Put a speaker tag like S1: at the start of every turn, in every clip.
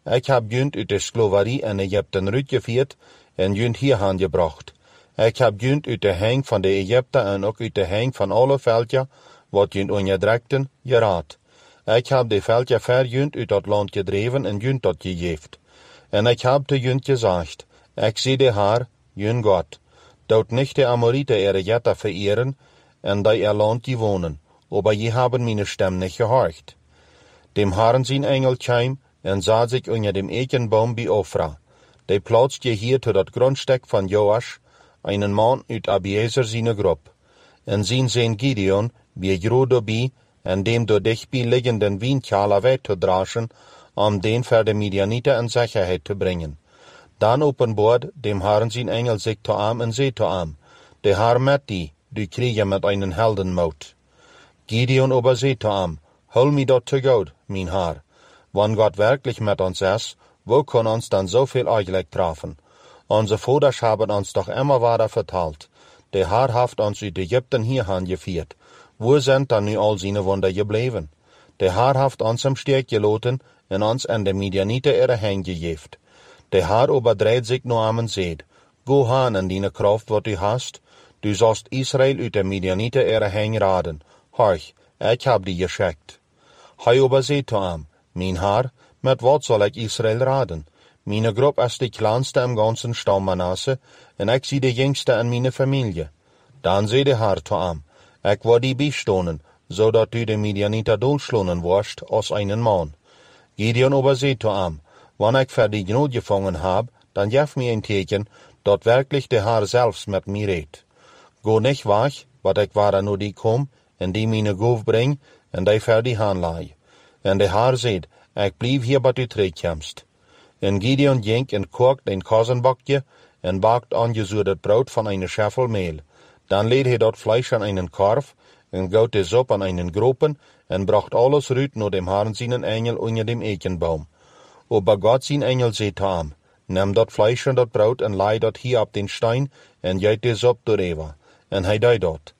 S1: Ik heb junt uit de Skloverie in Egypten uitgevierd en junt hierheen gebracht. Ik heb junt uit de hang van de Egypten en ook uit de hang van alle veldje, wat junt onderdrukten, geraad. Ik heb de veldje verjunt uit dat land gedreven en junt dat gegeven. En ik heb te junt gezegd, ik zie de Heer, jun God, dat nicht de Amorite ihre Götter verehren, en die ihr Land die wohnen, aber je haben meine Stimme nicht gehorcht. Dem Herrn sein Engel kam, en sah sich unter dem Eichenbaum bei Ofra. Die platzt je hier zu dat Grundstück von Joasch, einen Mann uit Abiezer seine Gruppe. En zien zijn Gideon, wie groot dabei, en dem door dichtbij liggenden Wijnkelder weg te dragen, den voor de Midianiter in Sicherheit te brengen. Dan openbaart dem Herrn zijn Engel sich zu ihm en zei zu ihm, de Herr met die, du kriege mit einen Heldenmut. Gideon aber zei zu ihm, hol mi dat te goed, mein Herr. Wenn Gott wirklich mit uns ist, wo kann uns dann so viel eigentlich treffen? Unsere Vaters haben uns doch immer weiter verteilt. Der Herr hat uns uit Ägypten hierhin geführt. Wo sind dann nu all seine Wunder geblieben? Der Herr hat uns im Steg gelassen und uns an der Midianiter ihre Hände gegeben. Der Herr aber dreht sich nur am und sagt, go hin in deine Kraft, wat du hast. Du sollst Israel uit der Midianiter ihre Hände raden. Horch, ich hab die geschickt. Hij aber sagt zu ihm, mein Herr, mit wat soll ich Israel raden? Meine Gruppe ist die kleinste im ganzen Stamm Manasse, und ich sie die jüngste in meine Familie. Dann sei der Herr zu ihm, ich war die beistonen, so dat du den Midianiter durchschlunen wirst, als einen Mann. Gideon aber sei zu ihm, wenn ich für die Gnade gefangen hab, dann gib mir ein Teken, dat wirklich der Herr selbst mit mir redet. Go nicht weg, wat ich war nur die komm, en die meine Gof bring, en die für die Hanlei. En der Herr sagt, ich blieb hier, bis du terugkommst. En Gideon ging en kocht ein Kassenbakje en bakt angezuurdet Brot von einer Scheffel Mehl. Dann lädt er dat Fleisch an einen Korf en gaut de Suppe an einen Gropen en bracht alles rüt nur dem Herrn seinen Engel unter dem Eichenbaum. Aber Gott sein Engel sagt zu ihm, nimm dat Fleisch und dat Brot en leih dat hier ab den Stein en jeit de Suppe dooreva. En hij deed dat.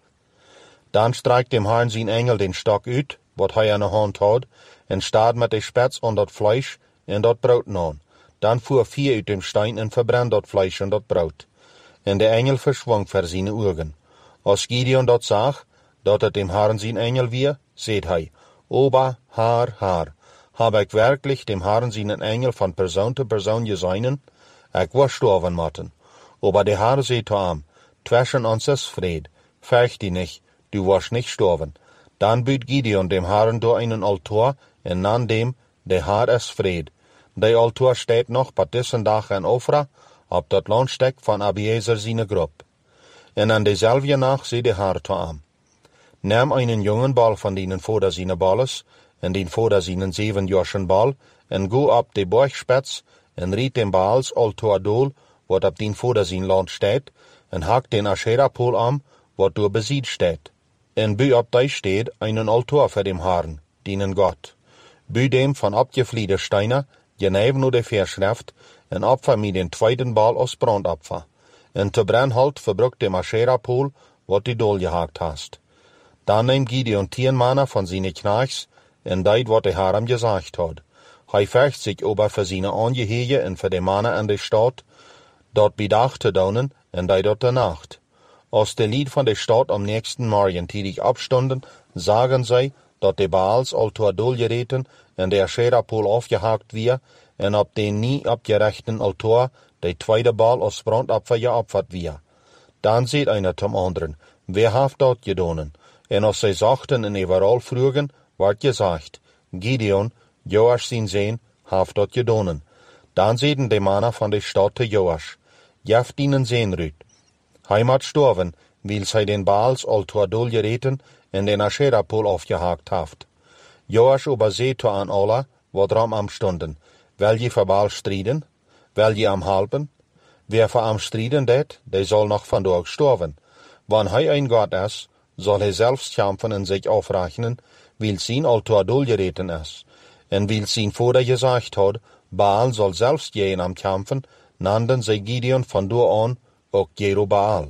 S1: Dann streikt dem Herrn sein Engel den Stock uit, wat hij aan de hand had, en staat met de spets on dat Fleisch en dat Brot aan. Dann fuhr vier uit dem Stein en verbrannt dat Fleisch en dat Brot. En de Engel verschwang vor seine Augen. Als Gideon dat zag, dat het dem Herrn sein Engel wie, seht hij, Oba, Herr, hab ich wirklich dem Herrn seinen Engel von Person zu Person gesehen? Ich war sterben müssen. Aber der Herr seht zu ihm, zwischen uns ist Fried, fürcht dich nicht, du wirst nicht sterben. Dann büt Gideon dem Herrn durch einen Altar und nann dem, der Herr ist Fried. Der Altar steht noch bei diesen Tag in Ofra, ab dat Landstück von Abiezer seine Gruppe. Und an derselben Nacht sei der Herr zu ihm, nimm einen jungen Ball von denen Vater seine Balles, und den Vater seinen 7 Jahren Ball, und go ab de Borgspitz, und riet dem Baals Altar dol, wat ab den Vater sein Land steht, und hack den Ascherapol am, wat durch besiegt steht. Und bü ab dei steht einen Altar für dem Herrn, dienen Gott. Bü dem von abgefliehte Steine, geneben nur de Verschrift, en Opfer mit den zweiten Ball aus Brandopfer. En te Brennholz verbruckt dem Ascherapol, wat die Dol gehakt hast. Dann neemt Gideon 10 Männer von seine Knachs, en deit wat der Herr ihm gesagt hat. Hij fürcht sich aber für seine Angehörige en für die Männer in der Stadt, dort bedacht zu daunen, en deit dort der Nacht. Als de Lied von der Stadt am nächsten Morgen tätig abstunden, sagen sie, dat de Baals Altar dolgereten en der Ascherapol aufgehakt wir, en ab den nie abgerechten Altar der zweite Baal aus Brandopfer geopfert wir. Dann seht einer zum anderen, wer haft dort gedonen? En als sie sagten en überall frugen, ward gesagt, Gideon, Joasch sein Sohn, haft dort gedonen. Dann seht de Männer von der Stadt zu Joasch, jaft ihnen Sehn rüt. Heimat storven, weil sie den Baals Altar dolgereten en den Ascherapol aufgehakt haft. Joasch aber seht an alle, wat ram am stunden, wel je für Baal striden, wel je am halben, wer für am striden det, der soll noch van dort storven. Wann hij ein Gott ist, soll er selbst kämpfen und sich aufrechnen, weil sein Altar dolgereten ist. En weil sein Vater gesagt hat, Baal soll selbst gehen am Kämpfen, nannten sie Gideon von dort an auch Jerubaal.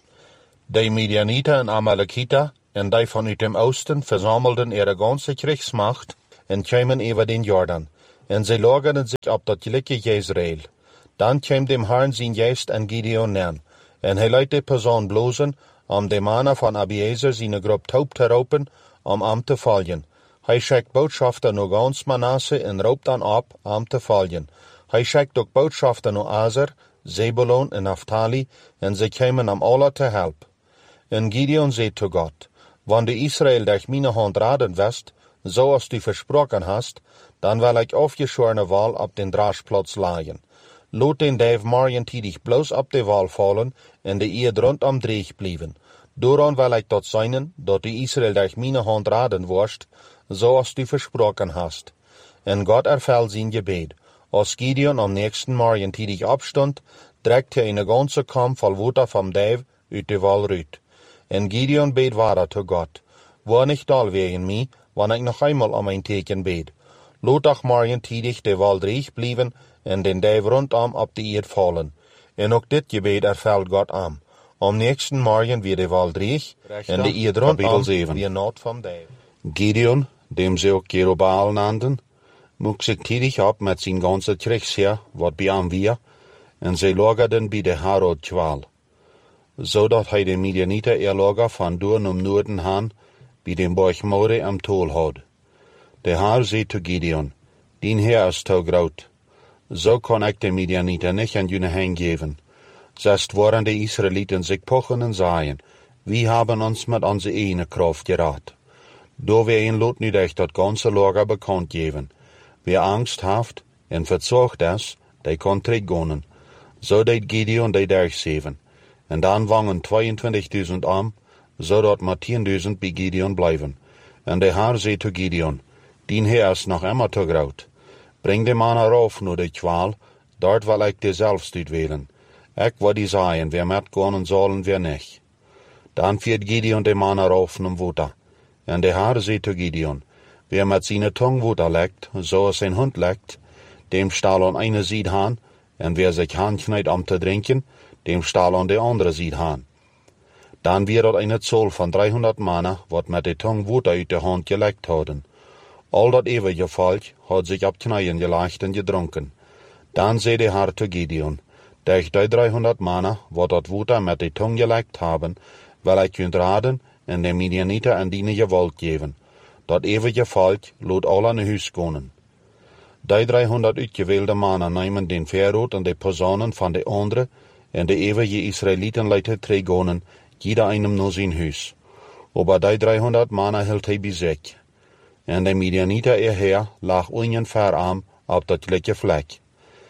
S1: Die Midianiter und Amalekiter und die von uit dem Osten versammelten ihre ganze Kriegsmacht und kamen über den Jordan. En ze lagerden zich op dat gelijke Jezreel. Dan kwam dem Herrn zijn geest en Gideon neer, en hij liet de persoon blozen, om de mannen van Abiezer zijn groep taub te roepen, om am te volgen. Hij schickt boodschaften naar gans Manasse en roept dan op, am te volgen. Hij schickt ook boodschaften naar Aser, Zebulon en Naphtali, en ze kwamen am alle te help. En Gideon zei zu Gott, wanneer de Israël durch meine hand raden west, zoals du versprochen hast, dan wil ik aufgeschworene wal op den Draschplatz lagen. Laat den Dave morgentidig bloos op de wal vallen en de eerd rondom dreig blijven. Daarom wil ik dat zijn, dat de Israël durch meine hand raden worst, zoals du versprochen hast. En Gott erfüllt zijn gebet. Als Gideon am nächsten Morgen tidig opstond, trekt hij een ganze kam vol water vom Dave uit de wal ruit. En Gideon beet weiter zu Gott. War nicht all wegen mij, wanneer ik nog einmal om een teken beet. Laat doch morgen tidig de wal dreig blijven en den Dave rondom op de eerd vallen. En ook dit gebed erfüllt Gott am. Am nächsten Morgen weer de wal dreig en de eerd rondom weer nat vom Dave.
S2: Gideon, dem ze ook Jerubbaal nannten, mocht zich tidig op met zijn ganze Kriegsheer, wat bij hem weer, en ze lagerden bij de Harod-Kwal, zodat hij de Midianiter erlager van door om Noorden haan, bij den Borg More am Tol had. De Haar zei zu Gideon, dien Heer is te groot, zo kon ik de Midianiter niet aan jullie heen geven. Zest waren de Israëlieten zich pochen en zeien, wie hebben ons met onze ene kracht geraad. Door wir een lot nu durch dat ganze Lager bekannt geven. Wer Angst haft en verzorgt is, die kon teruggaan. Zo deed Gideon die durchzeven. En dan wangen 22.000 am, zodat maar 10.000 bij Gideon blijven. En de Haar zei zu Gideon, dien Heer is nog immer te groot. Breng de mannen rauf naar de Kwal, dort wil ik de zelfs uitwählen. Ik wil die zeggen, wer met gaan zal en wer niet. Dan viert Gideon de mannen rauf naar water. En de Haar zei zu Gideon, wer met zijn tong water legt, zoals een hond legt, dem staal aan eine Seite haan, en wer zich handknijdt om te drinken, dem staal aan de andere Seite haan. Dan weer dat eine Zoll van 300 mannen, wat met de tong water uit de hand gelegt hadden. Al dat eeuwige volk had zich op knieën gelegd en gedronken. Dan zei de Haar zu Gideon, durch die 300 mannen, wat dat water met de tong gelegt hebben, wil ik kunt raden, en de Midianiter en die gewalt geven. Dat eeuwige volk laat alle naar huis gaan. Die 300 uitgewählte mannen nemen den Verrot en de personen van de andere, en de eeuwige Israëlieten leiden teruggaan, jeder einem naar zijn huis. Aber die 300 mannen hield hij bij zich. En de Midianiter Heer lag ongeveer aan op dat gelijke vlek.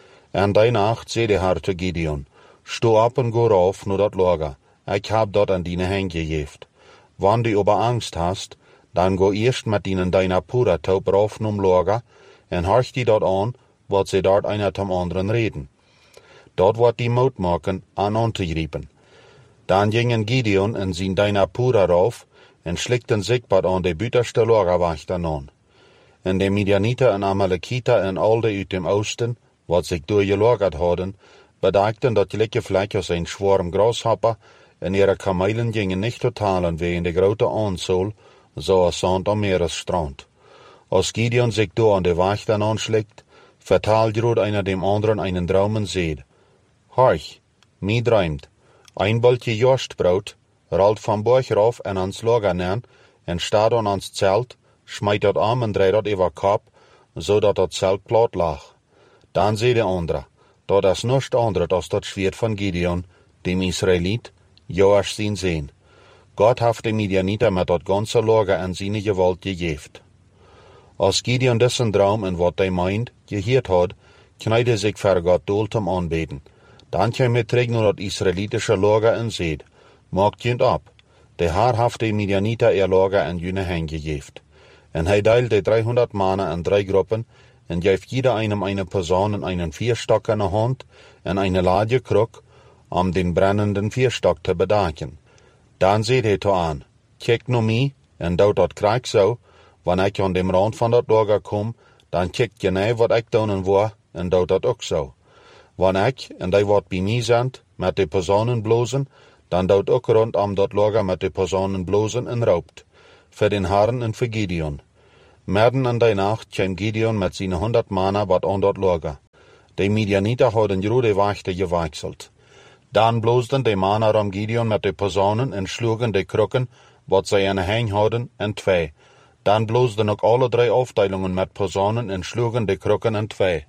S2: En die nacht zei de Haar zu Gideon, sto op en go rauf naar dat lager, ik heb dat aan die hand gegeven. Wanneer du aber Angst hast, dan go eerst met deiner Pudertaub rauf num Lager en horch die dort an, wat ze dort einer zum anderen reden. Dort wordt die Mut maken aan te griepen. Dan gingen Gideon en zijn deiner Puder rauf en schlikten Sigbad aan de buiterste Lagerwachten aan. En de Midianiter en Amalekiter en al de uit dem Oosten, wat zich doorgelagert hadden, bedachten dat gelijke vlek als een schwarm Grashopper en ihre Kamelen gingen nicht totalen wegen de grote Anzahl, zoals Sand am Meeresstrand. Als Gideon sich door an de Wachten anschlägt, vertalt grad einer dem anderen einen Traum und seht, Horch, mi träumt, ein Boltje Jorstbrot, rollt vom Borg rauf en ans Lager nern, en staat an ans Zelt, schmeit dat am en dreht dat über Kopf, so dat dat Zelt platt lag. Dan seht de andere, dat is nichts anderes als dat Schwert von Gideon, dem Israelit, Joasch zijn zeen. Gott heeft de Midianiter met dat ganze Lager en zijn gewalt gegeven. Als Gideon dessen Traum en wat hij meint gehoord had, kneed hij zich voor Gott doel zum aanbeten. Dan kwam hij terug naar dat Israelitische Lager en zei, maakt junt op, de Haar heeft de Midianiter ihr Lager en jullie hand gegeven. En hij deelt de 300 mannen in 3 Gruppen en geeft jeder einem eine Person in einen Vierstock in de hand en eine Ladje Krug, om den brennenden Vierstock te bedaken. Dan zei hij toe aan, kijk naar mij en doet dat krijg zo, wanneer ik aan dem rand van dat lager kom, dan kijk je naar wat ik doen wil en doet dat ook zo. Wanneer ik en die wat bij mij zijn, met de personen blozen, dan doet ook rondom dat lager met de personen blozen en roopt, voor den Herrn en voor Gideon. Midden in die Nacht kwam Gideon met zijn 100 mannen wat aan dat lager. De Midianiter hadden grote wachten gewechselt. Dan bloosden de mannen om Gideon met de posaunen en sloegen de krukken, wat zij in de hang hadden, in twee. Dan bloosden ook alle 3 afdelingen met posaunen en sloegen de krukken in twee.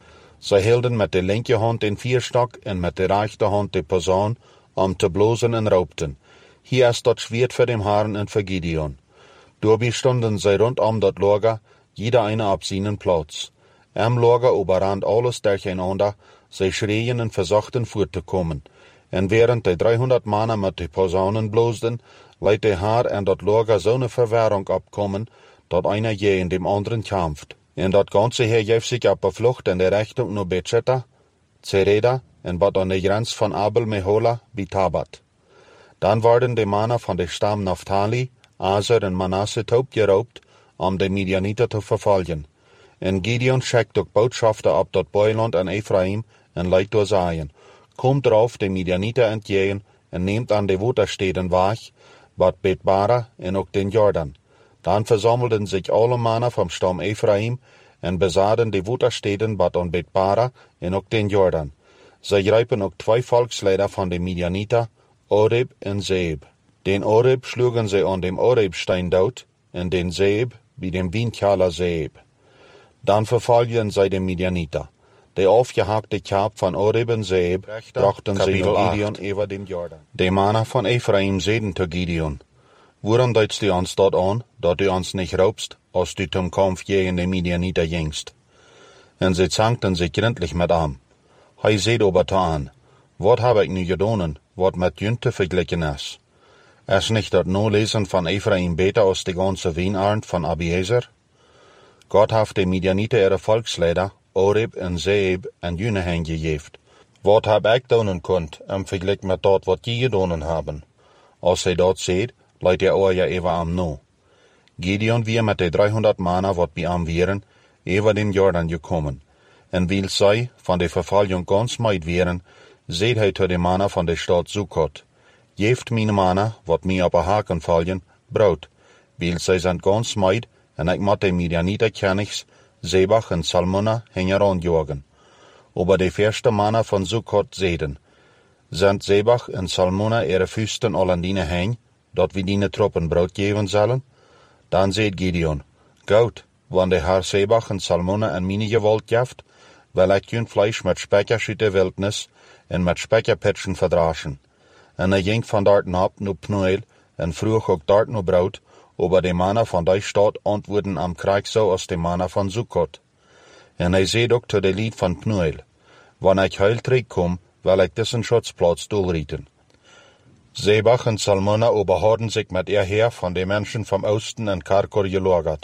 S2: Zij hielden met de linker hand den vierstok en met de rechterhand de posaun, om te blozen en roepten. Hier is dat Schwert voor de Herren en voor Gideon. Daarbij stonden zij rondom dat lager, jeder eine op zijn plaats. Am lager überrand alles durcheinander, zij schreien en verzochten voort te komen. En während de 300 mannen met de posaunen bloosden, leidt de Herr en dat lager zo'n verwarring opkomen, dat einer je in dem anderen kämpft. En dat ganze Heer heeft zich op de vlucht in de richting naar Bethshetta, Zereda en wat aan de grens van Abel Mehola bij Tabat. Dan werden de mannen van de stam Naphtali, Aser en Manasse opgeroopt, om de Midianiter te vervolgen. En Gideon schickt ook boodschaften op dat Boiland en Ephraim en leidt door Zion. Komt eraf de Midianiter entgegen en neemt aan de watersteden weg, wat Betbara en ook den Jordan. Dan versammelden zich alle mannen vom stam Ephraim en bezaden de watersteden wat aan Betbara en ook den Jordan. Zij grijpen ook 2 volksleider van de Midianiter, Oreb en Zeeb. Den Oreb sloegen zij aan dem Orebstein dood en den Zeeb bij dem Windjaler Zeeb. Dan vervolgden zij de Midianiter. De afgehakte kaap van Oreb en Zeeb brachten zij naar Gideon over dem Jordan. De mannen van Ephraim zeiden te Gideon: Waarom duidst du ons dat aan, dat du ons niet roepst, als du zum Kampf gegen de Midianiter gingst? En zij zankten zich gründlich met hem. Hij zei aber aan: Wat heb ik nu gedaan, wat met Jünte verglichen is? Is niet dat nalezen van Ephraim beter als de ganze Weinarend van Abiezer? Gott heeft de Midianiter ihre volksleider, Oreb en Zeeb en Jüne gegeven. Wat heb ik doen kunt, im Vergleich met dat wat je gedaan hebben? Als hij dat zegt, leidt er oor ja even am no. Gideon weer met de 300 mannen wat bij am wären, over den Jordan gekommen. En weil zij van de vervolging ganz meid wären, zeid hij te de mannen van de stad Sukkot: Geeft meine mannen, wat mij op de haken vallen, brood, weil zij zijn ganz meid, en ik moet de Midianiter Königs, Zebach en Salmona hengeran jagen. Aber de eerste mannen van Sukkot zeiden: Zijn Zebach en Salmona ihre Füsten al aan diene heen, dat we diene troppen brood geven zullen? Dan zei Gideon: Goed, wanneer de Herr Zebach en Salmona en meine gewalt geeft, wil ik hun vlees met spekkers uit de wildnis en met spekkerpitchen verdraschen. En hij ging van dort op naar Pnuel en vroeg ook dort naar brood, aber de mannen van die stad antwoorden am Krieg zo als de mannen van Sukkot. En hij zei ook te de lied van Pnuel: Wanneer ik heil terugkom, wil ik dessen schutzplaats doelrieten. Zebach en Salmona aber hadden zich met ihr Heer van de mensen vom Osten en Karkor gelagert.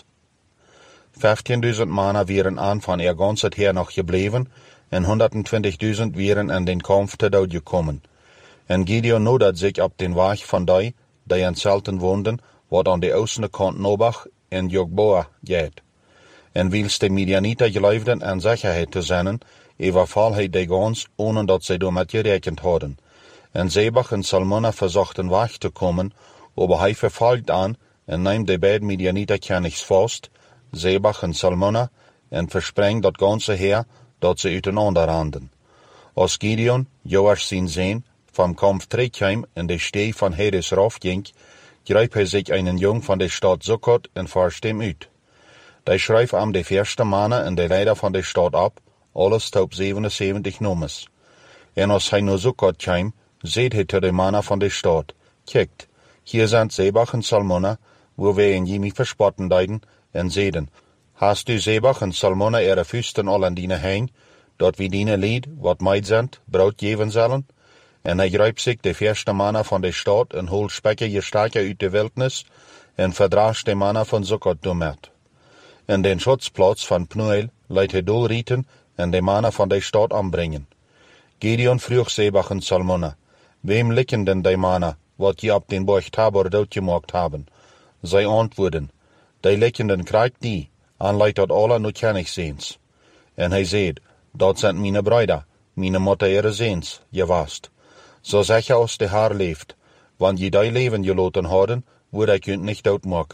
S2: 15.000 mannen waren aan van ihr ganzes Heer nog gebleven en 120.000 waren in den Kampf te dood gekommen. En Gideon nodert zich op den weg van die in Zelten woonden, wat aan de oostelijke kant Nobach en Jogboa gaat. En wils de Midianiter geloofden en zekerheid te zijn, overval hij de gans, ohne dat zij daarmee gerekend hadden. En Zebach en Salmona verzochten weg te komen, aber hij vervolgt aan en neemt de beiden Midianiter Königs vast, Zebach en Salmona, en versprengt dat ganze Heer, dat ze uiteinander randen. Als Gideon, Joas zijn zoon, vom Kampf terugkwam en de stee van Heres rauf ging, greep hij zich einen jong van de stad Sukkot en forscht hem uit. Hij schreef am de eerste mannen en de leider van de stad op, alles tot 77 noemes. En als hij naar Sukkot kwam, zeid hij te de mannen van de stad: Kijkt, hier zijn Zebach en Salmona, wo wij in Jimi verspotten deiden, en zeiden: Hast du Zebach en Salmona ihre Füsten al aan diene heen, dat we diene lied, wat meid zijn, brood geven zullen? En hij grijpt zich de eerste mannen van de stad en holt spekkige staken uit de wildnis en verdraagt de mannen van Sukkot doormet. En den schutzplaats van Pnuel leidt hij doelrieten en de mannen van de stad aanbrengen. Gideon vroeg Zebach en Salmona: Wem likken denn die mannen, wat je op den Berg Tabor doodgemaakt hebben? Zij antwoorden: Die likken den Krieg die, en leidt dat alle nu kennig zijns. En hij zei: Dat zijn mijn bruider, mijn moeder ihre zijns, je wast. Zo zeg je als de Heer leeft, want je die leven gelaten hadden, würde ik je niet doodmaken.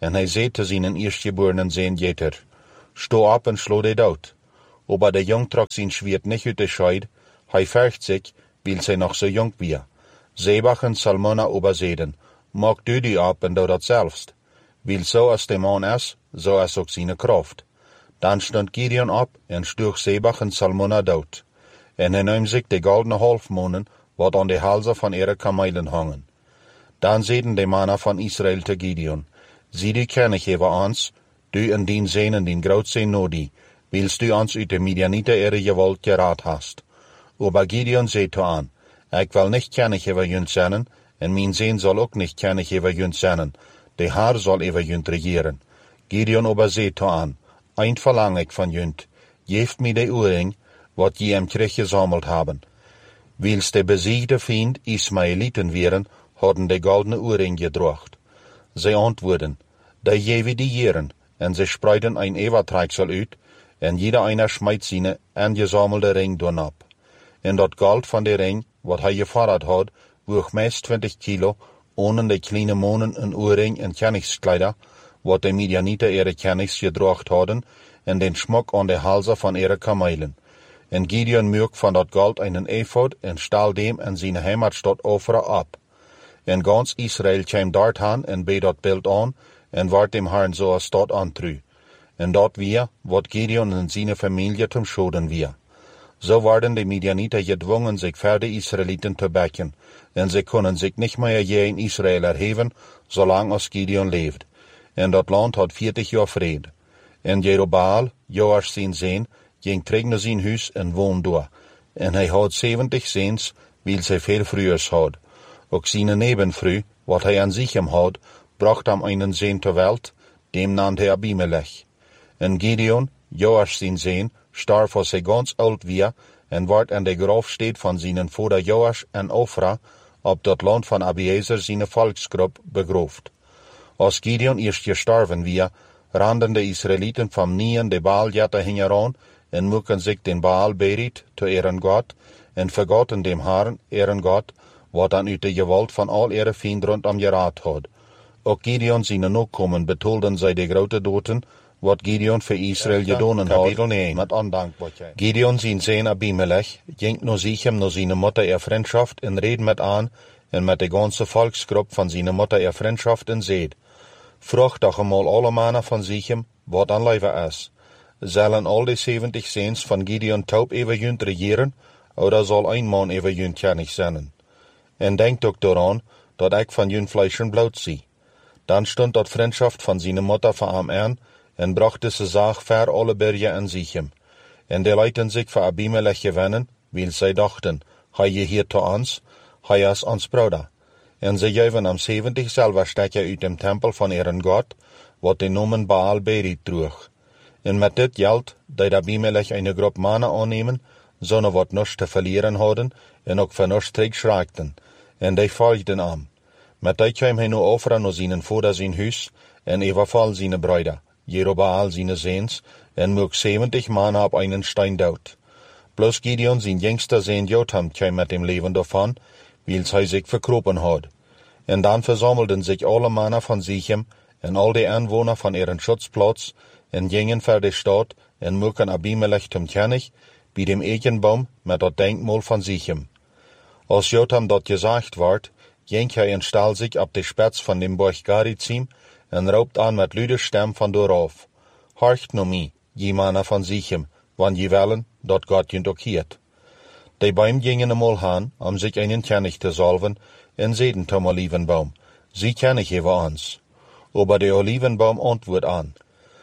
S1: en hij zei te zijn eerstgeborenen zijn jeter, sto op en slo de dood. Aber der Jong trok zijn schwert nicht uit de scheid, hij vergt zich, weil zij nog zo jong weer. Sebach en Salmona oberzeden, maak du die op en doe dat zelfst. Weil zo als de man is, zo is ook zijn kracht. Dan stond Gideon op en sloeg Sebach en Salmona dood. En hij nam zich de goldene halfmonen, wat aan de halzen van ihre kamelen hangen. Dan zeiden de mannen van Israël te Gideon, zie du kennig over ons, du en dien zijn en dien groot zijn nodi, willst du ons uit de Midianiter ihre gewalt geraad hast. Aber Gideon zei to aan, ik wil nicht kennig over junt zijn, en mijn zeen zal ook nicht kennig over junt zijn, de Haar zal over junt regieren. Gideon aber zei to aan, eind verlang ik van junt, geeft mij de oorring, wat je hem teruggezameld hebben. Wils de besiegde Feind Ismaeliten wären, hadden de goldene oorring gedrocht. Zij antwoorden, da geven die Jeren, en zij spreiden ein Ewertreiksel uit, en jeder einer schmeit seine angesammelte ring doen ab. En dat gold van de ring, wat hij gefordert had, woog meest 20 kilo, ohne de kleine monen en oorring en kenningskleider, wat de Midianiter ihre Kennigs gedrocht hadden, en den Schmuck an de halsen van ihre kamelen. En Gideon mög van dat gold einen Ephod en stahl dem en seine Heimatstadt Ofra ab. En ganz Israel kwam dorthan en beet dat beeld aan, en ward dem Herrn so a stad antru. En dat weer, wat Gideon en seine Familie zum Schoden weer. So waren de Midianiter gedwungen, sich für die Israeliten zu becken, en sie können sich nicht mehr je in Israel erheben, solange als Gideon leeft. En dat land had 40 jaar vrede. En Jerobaal, Joas zijn zoon, ging terug naar zijn huis en woonde door. En hij had 70 zoons, weil zij veel vroegers had. Ook zijn nebenvrouw, wat hij aan zich had, bracht hem einen zoon ter welt, dem nannte hij Abimelech. En Gideon, Joas zijn zoon, starf als hij ganz oud weer, en werd aan de grafsteed van zijn vader Joas en Ofra, op dat land van Abiezer zijn volksgroep begroofd. Als Gideon eerst gestorven weer, randen de Israeliten van Nien de Baaljatter hingeran en moeken zich den Baal Berit te eren God en vergoten dem Herrn eren God, wat dan uit de gewalt van al ihre vrienden rondom geraad had. Ook Gideon zijn nakomen betolden zij de grote doten, wat Gideon voor Israël gedonen had, met ondankbaarheid. Gideon zijn zoon Abimelech ging naar Sichem naar zijn moeder er vriendschaft en reed met aan en met de ganze volksgroep van zijn moeder er vriendschaft en zeid, vroeg toch eenmaal alle mannen van Sichem, wat aan leven is. Zullen al die 70 zoons van Gideon taub over junt regieren, oder zal een man over junt kennig zijn? En denkt ook daaraan, dat ik van junt vlees en bloed zie. Dan stond dat vriendschaft van zijn moeder voor hem aan, en bracht ze zaak ver alle bergen en Sichem. En die leiden zich voor Abimelech gewinnen, weil zij dachten, hij je hier te ons, hij is ons broeder. En zij geven hem 70 zilverstekken uit dem tempel van ihren God, wat de noemen Baal Berit droeg. En met dit geld deed Abimelech een groep mannen aannemen, zonder wat niets te verlieren hadden, en ook van niets terugschreikten. En die volgden hem. Met dit kwam hij nu offeren naar zijn vader zijn huis, en overval zijn bruider, Jerobaal zijn zoons, en moog 70 mannen op einen stein dood. Bloos Gideon zijn jongste zoon Jotham kwam met dem leven davon, weil hij zich verkropen had. En dan versammelten sich alle mannen van Sichem en al die Anwohner van ihren Schutzplatz en gingen voor de stad en moeken Abimelech zum König bij dem Eichenbaum met dat denkmal van Sichem. Als Jotham dat gezegd werd, ging hij en stal zich op de spits van dem Berg Garizim en roopt aan met luide stem van dooraf, horcht no mij, je mannen van Sichem, wann je willen, dat God junt ook hiert. Die Baum gingen eenmaal aan, om zich einen König te salven, en zeiden zum Olivenbaum, sie König über ons. Aber der Olivenbaum antwoord aan,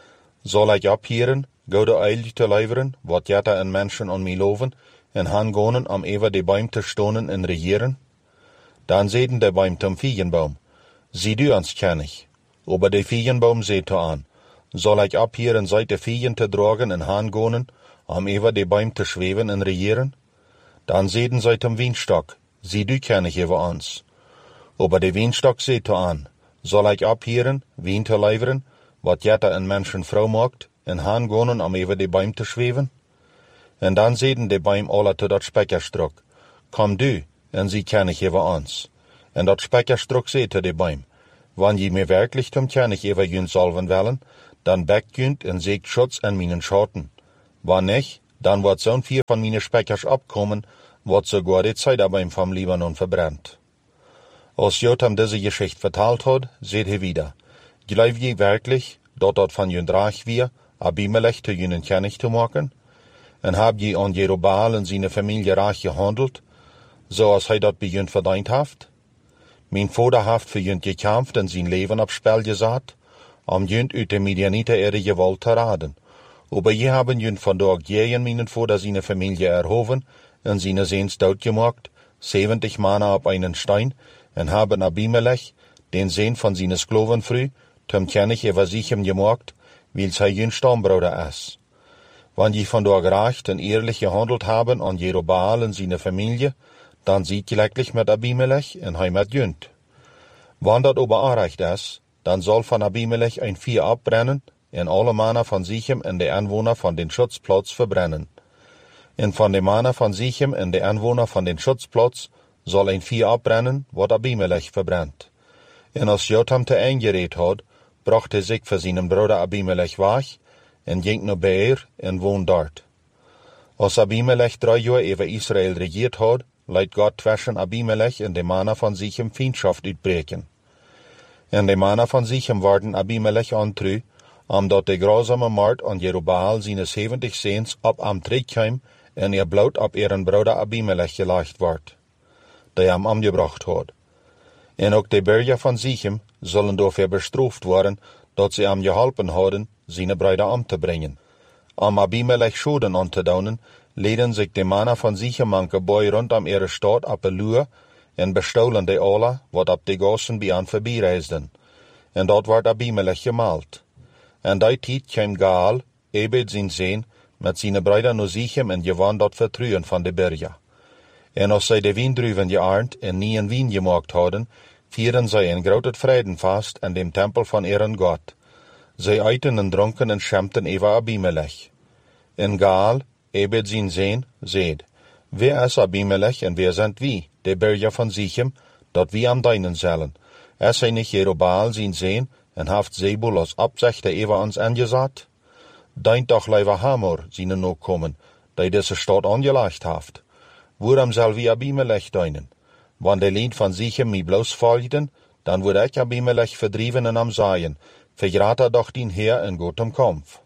S1: zal ik abhieren, goude eil te leveren, wat jette en mensen aan mij loven, en han gonen om over de Baum te stonen en regieren? Dan zeiden de Baum zum Feigenbaum, zie du ons König. Aber de Feigenbaum zeide aan, zal ik abhieren seit de Feigen te dragen en han gonen, om over de Baum te schweven en regieren? Dan zeiden zij zum Wienstok, zie du König über ons. Aber de Wienstok zeide aan, zal ik abhieren, wien te leveren, wat jette en mensen vrouw maakt, en han gonen om over de Baum te schweven? En dan zeiden de Baum alle tot dat spekkerstrok, kom du, en zie König über ons. En dat spekkerstrok zei te de Baum, Wann je mir wirklich zum König über jünd salven wollen, dann backt jünd en seegt Schutz an meinen Schatten. Wann nicht, dann wird zo'n vier von meine Speckers abkommen, wird sogar die Zeit aber ihm vom Libanon verbrennt. Als Jotam diese Geschichte vertalt hat, seht ihr wieder. Glaub je wirklich, dort von jünd reich wir, Abimelech zu jünden König zu machen? En hab je an Jerubbaal en seine Familie reich gehandelt, so als dort bei jünd verdient haft? Mein Vater haft für jünd gekämpft en sein Leben aufs Spiel gesatt, jünd uit de Midianiter ihre Gewalt zu raden. Aber je haben jünd von dort gegen meinen Vater seine Familie erhoben en seine Sehns dood gemacht, 70 Männer auf einen Stein, en haben Abimelech, den Sehn von seine Sklavenfrüh, zum König über sich gemacht, weil sei jünd Stammbruder ist. Wenn je von dort gerecht en ehrlich gehandelt haben an Jerubbaal en seine Familie, dann sieht gleich mit Abimelech en hij mit jünd. Wann dat aber anreicht ist, dann soll von Abimelech ein Vieh abbrennen, en alle Männer von Sichem en de Anwohner von den Schutzplatz verbrennen. En von de Männer von Sichem en de Anwohner von den Schutzplatz soll ein Vieh abbrennen, wat Abimelech verbrennt. En als Jotam te eingeredet hat, brachte sich für seinen Bruder Abimelech weg, en ging naar Beer en wohnt dort. Als Abimelech 3 Jahre über Israel regiert hat, leidt Gott zwischen Abimelech en de Männer von Sichem Feindschaft uitbreken. En de Männer von Sichem waren Abimelech antrü, dort de grausame Mord an Jerubbaal seine 70 Sehns ab am terugkwam en ihr Blut ab ihren Bruder Abimelech gelegt ward, der am umgebracht hat. En ook de Bürger von Sichem sollen dafür bestraft worden, dat sie am geholpen hadden, seine Brüder umzubringen. Abimelech Schulden anzudonen, leden sich de Männer von Sichem an Gebäude rund um ihre Stadt ab Lur en bestohlen de alle, wat ab de Gassen bij an vorbeireisden. En dort ward Abimelech gemalt. En die tijd kwam Gaal, Ebed zijn Sehn, met zijn Brüder naar Sichem en gewann dort vertruwen van de Bürger. En als zij de Wiendruven gearnt en nie een wien gemaakt hadden, vieren zij een groot Vredenfest in dem Tempel van ihren Gott. Zij eiten en dronken en schämten über Abimelech. En Gaal, Ebed zijn Sehn, seht, wer ist Abimelech en wer sind wie, de Bürger von Sichem, dat wie am deinen sollen? Ist hij nicht Jerubbaal zijn Sehn, en haft Zebul als Absichter über uns angesagt? Deint doch lieber Hamor, seine Nachkommen, die diese Stadt angelegt haft. Worum soll wie Abimelech deinen? Wann de Lied von Sichem mi bloß folgten, dann wurde ich Abimelech verdrieben en am Seien, vergrat doch den Heer in gutem Kampf.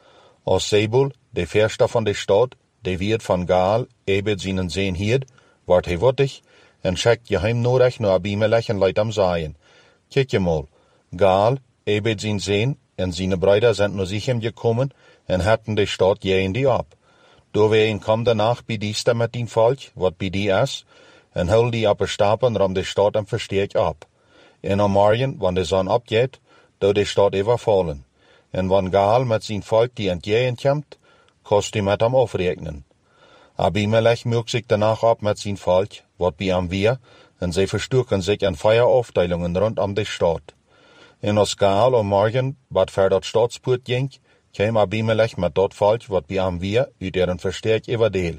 S1: Als Zebul, de Fürster von der Stadt, de wird von Gaal, Ebed seinen Sehn hiert, ward he wuttig, en schickt geheim Norech naar Abimelech en Leid am Seien. Kijk je mal, Gaal, Ebed zijn Sehn, en seine Brüder sind naar Sichem gekommen, en hatten de Stadt gehen die ab. Doorheen kam danach bij diester met die Volk, wat bij die is, en hul die op stapen ram de Stadt en versteek ab. En am Morgen, wann de Sonne abgeht, do de Stadt überfallen. En wann Gaal met zijn Volk die entgegen komt, kost die met hem afrekenen. Abimelech mögt sich danach ab mit sein Volk, wat bij am wir, en sie verstärken sich an Feueraufteilungen rund um die Stadt. En als Gaal am Morgen, wat ver dat Staatspoort ging, kwam Abimelech met dat Volk, wat bij am wir, uit ihren Versterk überdeel.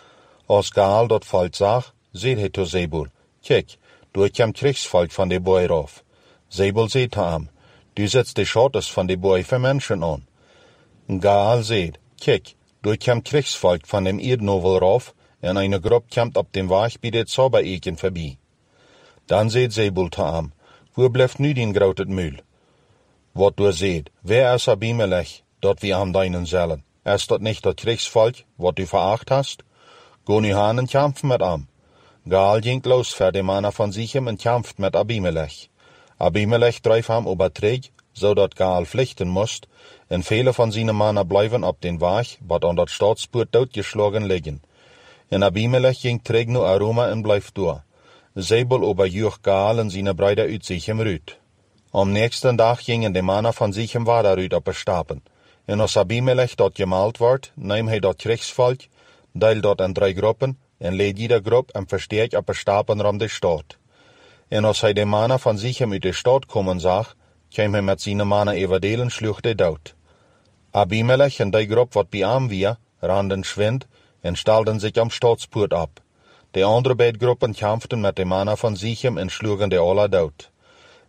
S1: Als Gaal dat Volk zag, seht hij to Zebul, kijk, du kwam Kriegsvolk van de Boy rauf. Zebul seht hem, du setzt de Schattes van de Boy für Menschen an. Gaal seht, kijk, du kwam Kriegsvolk van dem Erdnovel rauf, en eine Gruppe kommt ab dem Weg bei de Zaubereken vorbei. Dan seht Zebul te hem, wo blijft nu den grautet Mühl? Wat du seht, wer is Abimelech, dat wir am deinen sollen? Ist dat nicht dat Kriegsvolk, wat du veracht hast? Go nu han en kämpfen mit am. Gaal ging los für de Männer von Sichem en kämpft mit Abimelech. Abimelech dreif ham überträgt, so dat Gaal pflichten musst, en viele von seinen Männern bleiben ab den Weg, wat an dat Staatspoort doodgeschlagen liegen. En Abimelech ging träg nu Aroma en blijft door. Zebul oberjuch Gaal en seine Brüder uit Sichem rüt. Am nächsten Tag gingen de Männer von Sichem weiter rüt op stapen. En als Abimelech dort gemalt ward, neem hij dat Kriegsvolk, deil dort in 3 Gruppen, en leed jeder Gruppe en versterk op stapen ram de Stadt. En als hij de Männer von Sichem uit de Stadt kommen zag, kwam hij met seine Männer everdelen schlucht de dood. Abimelech en die Gruppe wat bij am wir, randen schwind, en stalden sich am Staatspoort ab. De andere beide Gruppen kämpften mit de Männer von Sichem en schlugen de alle dood.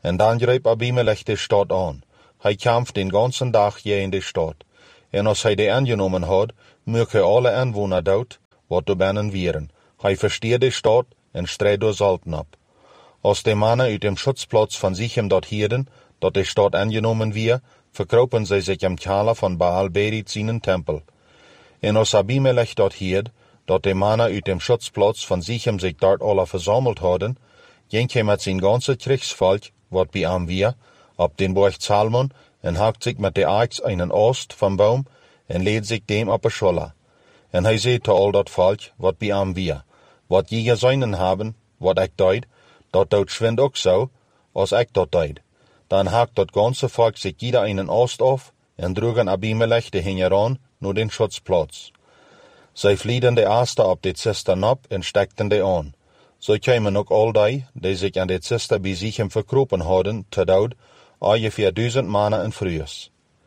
S1: En dan greep Abimelech de stad aan. Hij kämpfte den ganzen dag je in de stad. En als hij de aangenomen had, mocht hij alle aanwoner dood, wat er binnen wieren. Hij verstier de stad en strijd door Salten ab. Als de mannen uit dem Schutzplatz van Sichem dort hielden, dat de stad aangenomen wier, verkropen zij zich am Keller van Baal Berit seinen Tempel. En als Abimelech dort hield, dat de mannen uit dem Schutzplatz van Sichem zich dort alle verzameld hadden, ging hij met zijn ganze Kriegsvolk, wat bij hem wier, op den Berg Salmon en hakt zich met de Axt einen Ost vom Baum en leed zich dem op de Scholle. En hij zei tot al dat volk, wat bij hem wier, wat je gezeinen hebben, wat ik deed, dat doet schwind ook zo, als ik dat deed. Dan hakt dat ganze volk sich jeder einen Ost auf en droegen Abimelech de hingeran naar den Schutzplatz. Zij vlieden de Eerste op de Zister op en stekten de aan. Zo kwamen ook al die zich aan de Zister bij Sichem verkropen hadden, te dood, ongeveer 1000 mannen en vrouwen.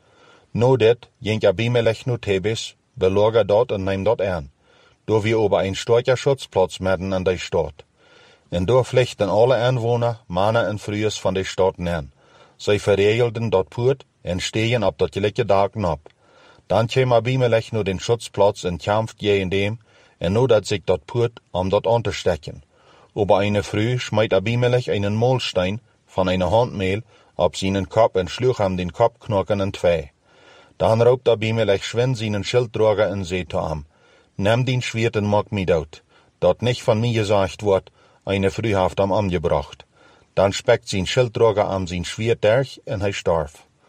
S1: No dit ging Abimelech naar Thebes, beloger dort en neem dort aan, door wir over een starker Schutzplatz midden in de stad. En door vluchten alle aanwoner, mannen en vrouwen van de stad neer. Zij verregelden dat poort en stegen op dat gelijke dag op. Dan kwam Abimelech naar den Schutzplatz en kämpft je in dem, en nodat zich dat poort om dat aan te stecken. Über eine Früh schmeißt Abimelech einen Mahlstein von einer Handmehl auf seinen Kopf und schlug ihm den Kopfknochen in zwei. Dann raubt Abimelech schwind seinen Schildträger und sagt zu ihm, nimm den Schwert und mach mich dort, dat nicht von mir gesagt wird, eine Früh haft am angebracht. Dann speckt sein Schildträger am sein Schwert durch und er starb.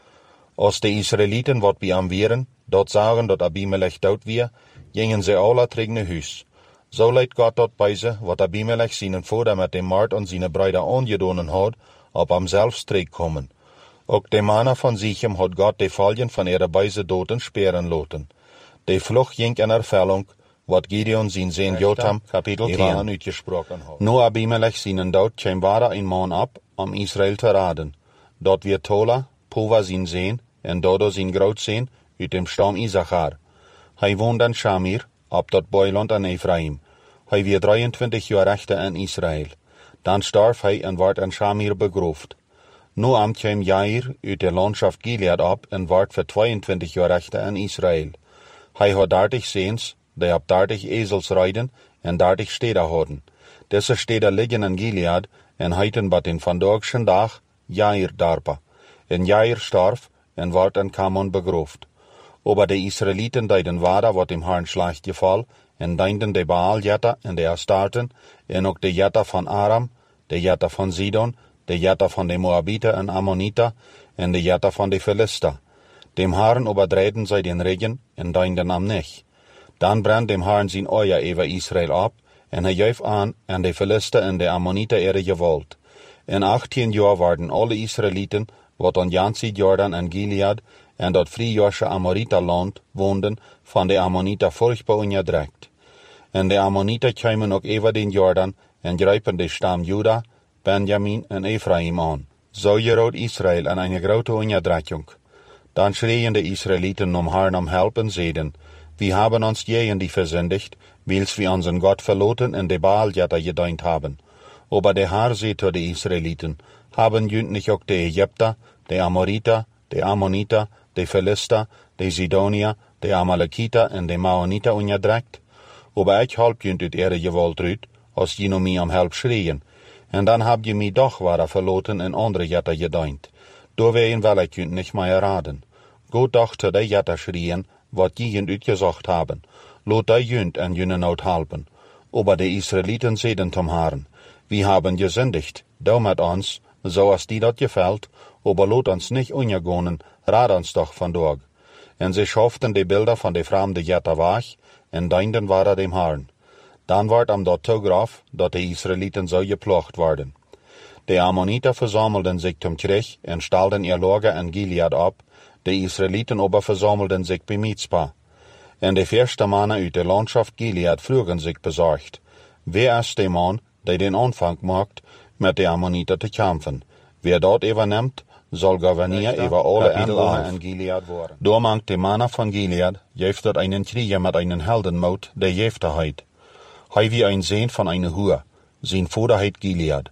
S1: Als die Israeliten wat bei ihm wären, dort sagen, dat Abimelech dort wir, gingen sie alle terug naar huis. So leidt Gott dort bei sie, wat Abimelech seinen Vater mit dem Mord und seine Brüder angedonen hat, ob am selbst kommen. Ook de Mannen von Sichem hat Gott die Folgen von ihrer Beise Doten sperren lassen. Die Flucht ging in Erfüllung, wat Gideon sein Sohn Jotham, Kapitel 10, uitgesprochen hat. Nu Abimelech seinen Dood kwam weder ein Mann ab, Israel zu raden. Dort wird Tola, Pova sein Sohn, en Dodo sein Grootzoon, uit dem Stamm Issachar. Hij woont in Shamir, op dat Boiland an Ephraim. Hij werd 23 jaar rechter in Israël. Dan starf hij en werd in Shamir begroofd. Nu kwam Jair uit de Landschaft Gilead op en werd voor 22 jaar rechter in Israël. Hij had 30 zoons, die op 30 ezels rijden en 30 steden hadden. Deze steden liggen in Gilead en heeten bat in vandaagse dag Jair darpa. En Jair starf en werd in Kamon begroofd. Aber de Israeliten deiden wada wat im Herrn slecht geval, en dienden de Baal jetta en de Astarten, en ook de jetta van Aram, de jetta van Sidon, de jetta van de Moabiter en Ammoniter, en de jetta van de Philister. Dem Herrn übertreten zij den Regen, en dienden am nicht. Dan brandt dem Herrn zijn Euer über Israel ab, en hij juif aan de Philister en de Ammoniter ihre Gewalt. In 18 jaar werden alle Israeliten, wat aan Jansi Jordan en Gilead, en dat friejorsche Amoriterland woonden, van de Ammoniter furchtbaar onderdrukt. En de Ammoniter kwamen ook over den Jordan en grijpen de stam Juda, Benjamin en Ephraim aan. Zo gerood Israël aan een grote onderdrukking. Dan schreien de Israeliten om Herrn om help en zeiden, wir haben uns gegen die versündigt, wils wir unseren Gott verloten en de Baal-Götter gedient haben. Aber der Herr sagt zu den Israeliten, haben jünd nicht auch die Ägypter, die Amoriter, die Ammoniter, die Philister, die Sidonier, die Amalekiter en de Maoniter onderdrukt? Aber ich halb jünd uit ihre Gewalt uit, als je mij om help schreien. En dan heb je mij doch ware verloten en andere Götter gedient. Door ween wel ik jünd nicht mehr raden. Goed doch zu de Götter schreien, wat je jünd uitgezocht haben. Lot die jünd en jüne nood helpen. Aber de Israeliten zeiden zum Herrn, wir haben gesündigt, du mit uns, so als die dat gefällt, aber lot uns nicht untergehen, rad uns doch von dort. En sie schafften die Bilder von de fremde Götter weg, en dienden ware dem Herrn. Dan werd am dort toegraf, dat de Israeliten so geplocht worden. De Ammoniter versammelten sich zum Krieg en stalden ihr Lager in Gilead ab, de Israeliten aber versammelten sich bei Mizpah. En de eerste mannen uit de Landschaft Gilead vroegen sich besorgt, wer ist der Mann, der den Anfang macht, mit de Ammoniter te kämpfen? Wer dort übernimmt, soll Gouverneur über alle Anwohner in Gilead worden. Door mangt de Mannen von Gilead, jeeft dort einen Krieger mit einen Heldenmut, der Jefterheit. Hij wie ein Sohn von einer Hure, sein Vater heit Gilead.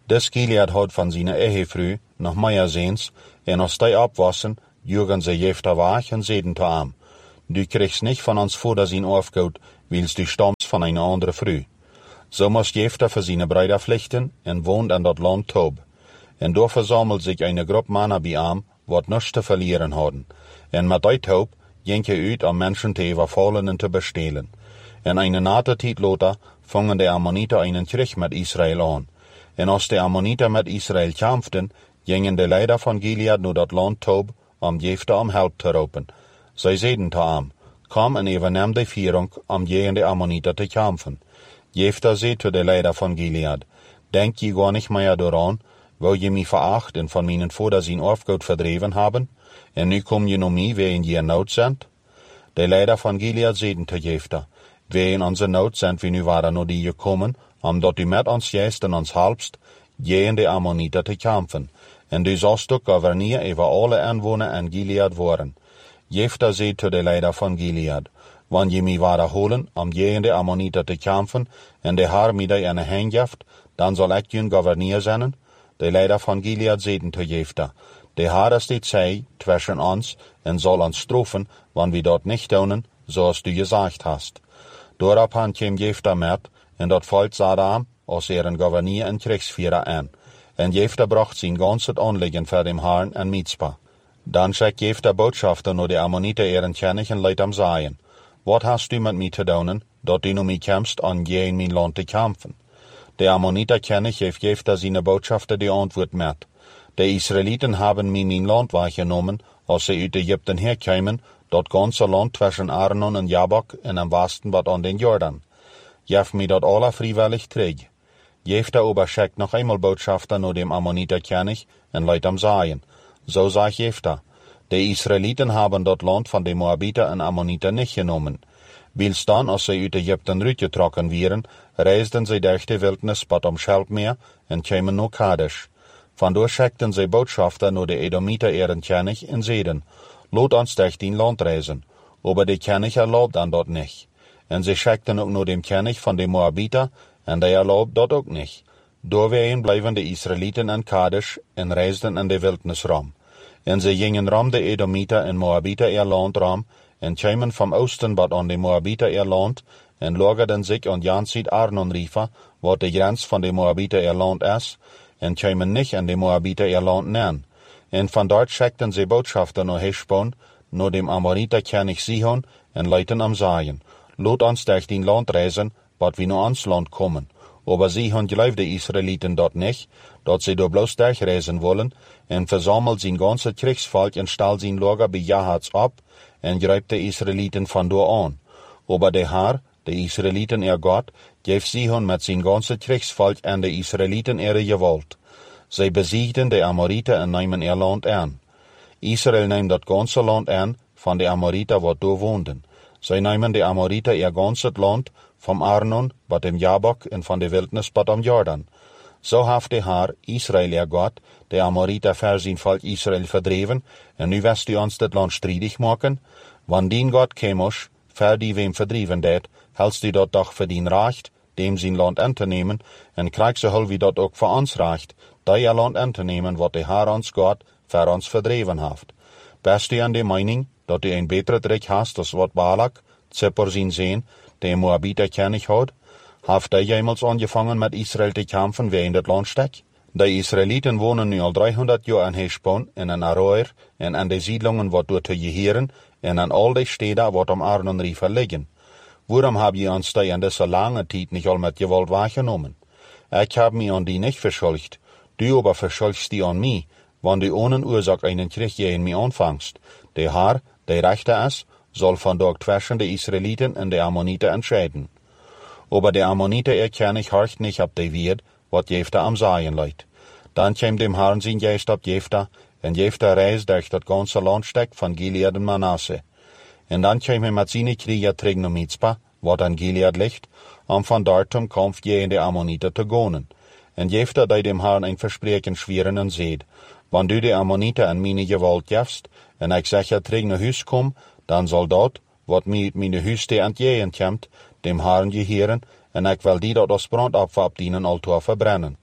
S2: Des Gilead had van zijn ehefru nog meer zeens, en als die abwassen, jugen ze Jefta wach en zeden te am. Du kriegst nicht von ons Vater zijn Aufgut, wils du stammst von einer andere Frü. So muss Jefta für seine Brüder pflichten en wohnt an dat Land Tob. En door versammelt sich eine Gruppe Männer bei am, wat nichts zu verlieren hadden. En met die Tob ging uit om Menschen te überfallen en te bestehlen. En eine nate tijd later fangen de Ammoniter einen Krieg mit Israel an. En als de Ammoniter mit Israel kämpften, gingen de Leider von Gilead naar dat Land Tob, om Jefta om Help te roepen. Zij zeiden te am, kom en überneem de Führung, om gegen de Ammoniter te kämpfen. Jefta zei zu de Leider von Gilead, denk je gar nicht mehr daran, wo je mich veracht en von meinen Vater zijn Aufgut verdreven haben, en nu kom je naar mij, wegen je in nood sind? De Leider von Gilead zeiden te Jefta, wegen onze nood sind we nu waren naar die gekommen, omdat u met ons juist en ons helpst, gegen de Ammoniter te kämpfen, en du sollst ook gouverneur over alle inwoner in Gilead worden. Jefta zei zu de Leider von Gilead, wann je mij waren holen, om gegen de Ammoniter te kämpfen, en de haar mij in de hand geeft, dan zal ik je gouverneur zijn. De Leider von Gilead zeiden te Jefta, de haar is die zij zwischen ons, en zal ons strafen, wann we dat nicht doen, zoals du gesagt hast. Doorop kwam Jefta met, en dat volk Sadam, als een gouverneur en kriegsführer aan. En Jefta bracht zijn ganzes Anliegen voor dem Herrn en Mizpa. Dan schickt Jefta Botschafter naar de Ammoniter ihren Königen Leid am Sagen. Wat hast du mit mir te doen, dat du naar mij kämpfst, an gegen mijn land te kämpfen? De Ammoniter König heeft Jefta seine Botschafter die Antwort met. De Israeliten haben mir mein Land weggenommen, als sie uit Ägypten herkamen, dat ganze Land zwischen Arnon en Jabok en am Westen wat an den Jordan. Jef mir dat alle freiwillig terug. Jefta aber schickt noch einmal Botschafter naar dem Ammoniter König en Leid am Sagen. So sagt Jefta, de Israeliten haben dat Land von den Moabiter en Ammoniter nicht genommen. Wils dann, als sie uit Ägypten rütgetrokken wären, reisden sie durch die Wildnis bat am Schelpmeer en kämen naar Kadesh. Vandoor schickten sie Botschafter naar de Edomiter ihren König en zeiden, laat ons durch die Land reisen. Aber de König erlaubt an dat nicht. En sie schickten ook naar dem König von den Moabiter, en der erlaubt dat ook nicht. Doorwegen blijven de Israeliten in Kadesh en reisden in de Wildnis rum. En ze gingen rum de Edomiter en Moabiter ihr Land rum, en kwamen vom Osten wat an de Moabiter ihr Land, en lagerden sich an Jansid Arnon-River, wat de grens van de Moabiter ihr Land is, en kwamen nicht an de Moabiter ihr Land nähen. En van dort schickten sie Botschafter naar Heshbon, naar dem Amoriter König Sihon, en leiten am Sagen, laat ons durch die Land reisen, wat we naar ons Land kommen. Aber Sihon geloofde de Israeliten dat nicht, dat sie door bloß durchreisen wollen, en versammelt zijn ganze Kriegsvolk en stal zijn Lager bij Jahaz ab, en greift de Israeliten van door an. Aber de Herr, de Israeliten ihr Gott, geeft Sihon met zijn ganze Kriegsvolk en de Israeliten ihre Gewalt. Zij besiegden de Amoriter en nemen ihr Land aan. Israel neemt dat ganze Land aan van de Amoriter wat door woonden. Zij nemen de Amoriter ihr ganzes Land, vom Arnon, bat dem Jabok en van de Wildnis bat am Jordan. So heeft de Herr, Israel ihr Gott, de Amoriter ver zijn volk Israel verdreven, en nu west u ons dit land strijdig maken? Wann dien Gott kämos, ver die wem verdreven deed, helst u dat doch voor dien recht, dem zijn land in te nemen, en krijg zo hul wie dat ook voor ons recht, dat je land in te nemen, wat de Herr ons Gott ver ons verdreven heeft. Best u aan de mening, dat u een betere trek hast, als wat Balak, Zippor zijn zeen, de Moabiter König had? Heeft hij jemals angefangen met Israel te kämpfen, wie in dat land stek? De Israeliten wonen nu al 300 jaar in Heshbon, en in Aroer, en aan de siedlungen wat door te geheren, en aan al de steden wat am Arnon-River liggen. Waarom heb je ons die in deze lange tijd niet al met gewalt waargenomen? Ik heb mij aan die niet verschuldigd. Du aber verschuldigst die aan mij, wanneer du ohne Ursache einen Krieg gegen mich anfangst. De Herr, der Rechter ist, soll von dort zwischen de Israeliten en de Ammoniter entscheiden. Aber de Ammoniter ihr König horcht nicht ab de Wied, wat Jefta am Sagen leid. Dann käm dem Herrn sein Geist ab Jefta, en Jefta reist durch dat ganze Landsteck von Gilead en Manasse. En dan käm mit seine Krieger terug naar Mizpa, wat an Gilead ligt, om van dort zum Kampf gegen de Ammoniter te gonen. En Jefta deed dem Herrn ein Versprechen schweren en zeid, wann du de Ammoniter en meine Gewalt jefst, en ik sicher terug naar huis kom, dan zal dat, wat mij uit mijn huis te entgegen komt, dem Herrn geheren, en ik wil die dat als brandopfer op dienen altaar verbrennen.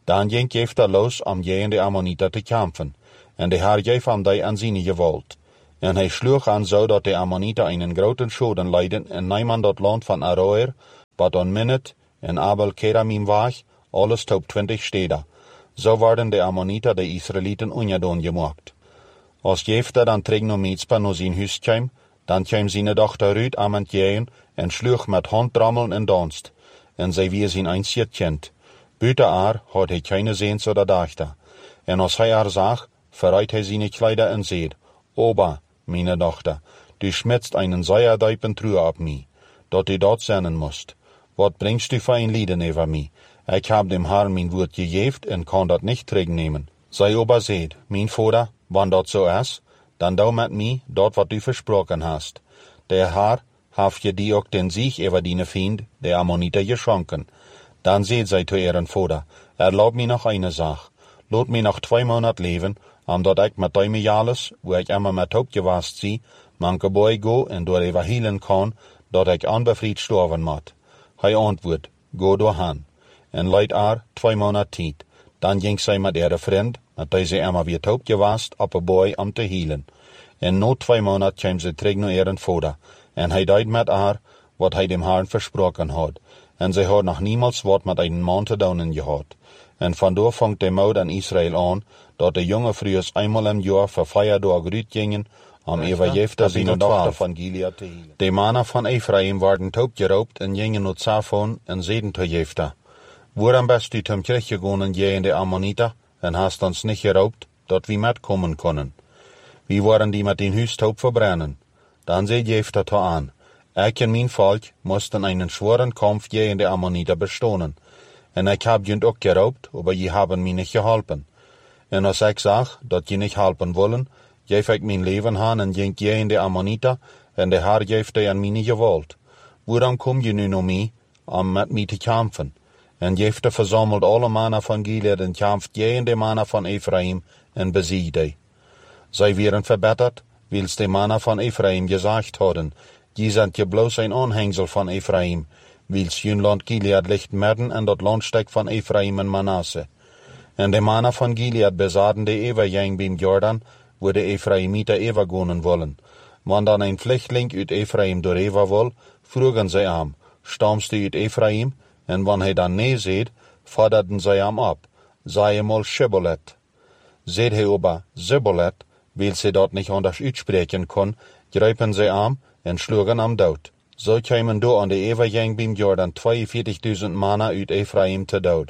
S2: Dan ging Jefta los om tegen de Ammoniter te kämpfen, en de Herr gaf hem die aan zijn gewalt. En hij sloeg aan zo dat de Ammoniter einen groten Schaden leiden en niemand dat land van Aroer, wat onminnet en Abel Keramim war, alles tot 20 steden. Zo werden de Ammoniter de Israëlieten onjadon gemaakt. Als Jefta dan terug naar Mizpa naar zijn huis kwam, dan kwam zijn dochter Ruth aan het jagen en sloeg met handdrammelen en danst. En zij wie zijn einzig kind. Buiten haar had hij keine Seens oder Dachter. En als hij haar zag, verriet hij zijn Kleider en zei, Oba, meine Dochter, du schmitzt einen säuerdiepen Truhe ab mij, dat du dort zennen musst. Wat bringst du für ein Lieden over mij? Ik heb dem Herrn mijn woord gegeven en kan dat niet terugnemen. Zij Oba zei, mijn vader, wann dat zo is, dan doe met mij dat wat du versproken hast. Der Herr heeft je die ook den Sieg over die Vriend, de Ammoniter, geschonken. Dan zei zij zu ihren vader, erlaub mij nog eine Sache. Laat mij nog 2 Monate leven, omdat ik met die jales, wo ik immer met hoop gewast zie, manke boy go en door even hielen kan, dat ik onbevried sterven moet. Hij antwoord, go doorheen. En leid haar 2 Monate tijd. Dan ging zij met ihre vriend, met deze immer weer hoop gewast, op een boy om te hielen. En na 2 Monate kwam ze terug naar ihren vader, en hij deed met haar, wat hij dem Herrn versproken had. En zij had nog niemals wat met een man te doen gehad. En vandoor vangt de moed aan Israël aan, dat de jonge vrouwen eenmaal im jaar voor 4 dagen uitgingen, om over Jefta zijn dochter van Gilead te hielen. De mannen van Ephraim werden taub geroopt en gingen naar Zafon en zeiden tot Jefta, waarom bist du zum Krieg gegaan tegen de Ammoniter en hast ons niet geroopt, dat we metkomen konden? Wie waren die met den huis taub verbrennen? Dan zei Jefta tot aan, ik en mijn volk moesten einen schweren Kampf tegen de Ammoniter bestonen. En ik heb jullie ook geroopt, aber je hebben mij niet geholpen. En als ik zag dat je niet helpen willen, geef ik mijn leven aan en ging tegen de Ammoniter, en de Herr geeft die aan mijn gewalt. Waarom kom je nu naar mij, om met mij te kämpfen? En Jefta verzamelt alle mannen van Gilead en kämpft tegen de mannen van Ephraim en besiegt die. Zij werden verbetterd, wils de mannen van Ephraim gezegd hadden, je zijn je bloos een aanhangsel van Ephraim, wils jun land Gilead ligt midden en dat landstek van Ephraim en Manasse. En de mannen van Gilead bezaten de evergang beim Jordan, wo de Ephraimiter evergonen wollen. Want dan een vluchteling uit Ephraim door Eva wil, vroegen zij hem, stamst du uit Ephraim? En wanneer hij dan nee zei, forderden zij hem op, zei hem al Shibboleth. Zei hij aber Shibboleth, weil sie dat nicht anders uitspreken kon, greipen zij hem en sloegen hem dood. Zo kwamen door aan de evergang beim Jordan 42.000 mannen uit Ephraim te dood.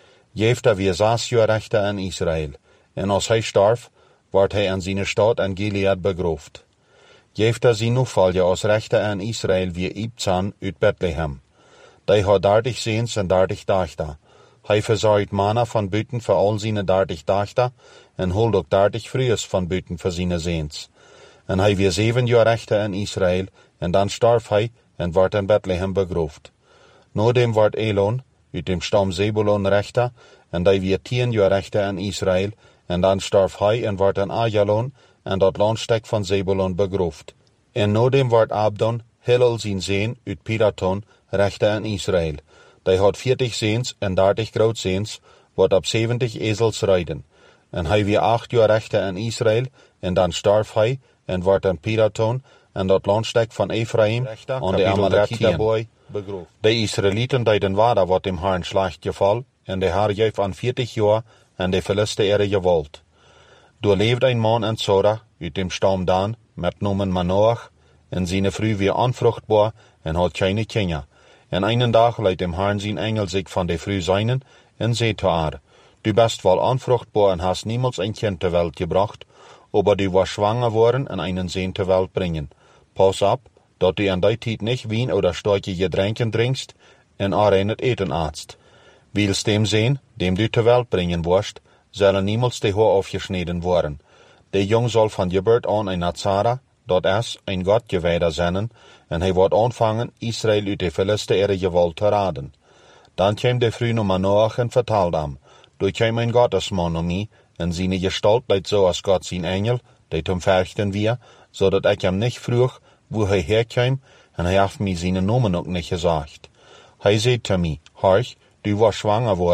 S2: Jefta weer 6 jaar rechter in Israël, en als hij starf, wordt hij in zijn stad in Gilead begroofd. Jefta zijn opvolger als rechter in Israël weer Ibzan uit Bethlehem. Die had 30 Seens en 30 Dachter. Hij verzorgt mannen van buiten voor al zijn 30 Dachter, en holt ook 30 vrouwen van buiten voor zijn Seens. En hij weer 7 jaar rechter in Israël, en dan starf hij en wordt in Bethlehem begroofd. Nadem wordt Elon, uit dem stam Zebulon rechter, en die weer 10 jaar rechter in Israël, en dan starf hij en wordt in Ajalon, en dat landstek van Zebulon begroofd. En nadem wordt Abdon, Hillel zijn zoon, uit Piraton, rechter in Israël. Die had 40 Seens en 30 grootzeens, wat op 70 ezels rijden. En hij weer 8 jaar rechter in Israël, en dan starf hij, en wordt in Piraton, en dat landstek van Ephraim, aan de Amalekieterboy, begroofd. De Israëlieten deden waarde wat dem Herrn slecht geval, en de Herr geef aan 40 jaar, en de Philister ihre gewalt. Doorleefde een man in Zora, uit dem stam Dan, met nomen Manoach, en zijn vrouw weer onvruchtbaar, en had keine Kinder. En einen dag leidt dem Herrn zijn engel zich van de vrouw zijnen, en zei te haar, du bist wel onvruchtbaar en hast niemals een kind ter Welt gebracht, aber du was schwanger worden en einen Sohn ter Welt bringen. Pass op, dat du an die tijd nicht Wien oder starke Getränken trinkst, en auch nicht eten aatst. Wils dem Sohn, dem du ter Welt bringen wirst, zullen niemals de Haar aufgeschneden worden. De Jong soll van Geburt an ein Nazara, dat is ein Gottgewijder zijn, en hij wordt aanvangen Israël uit de Philister ihre gewalt te raden. Dan kwam de vrouw naar Manoach en vertelde hem, du kwam ein Gottesman om mij, en zijn gestalt leidt zo als God zijn engel, die hem verchten wir, zodat ik hem niet vroeg, wo hij herkwam, en hij heeft mij zijn namen ook niet gezegd. Hij zei te mij, horch, du was schwanger worden,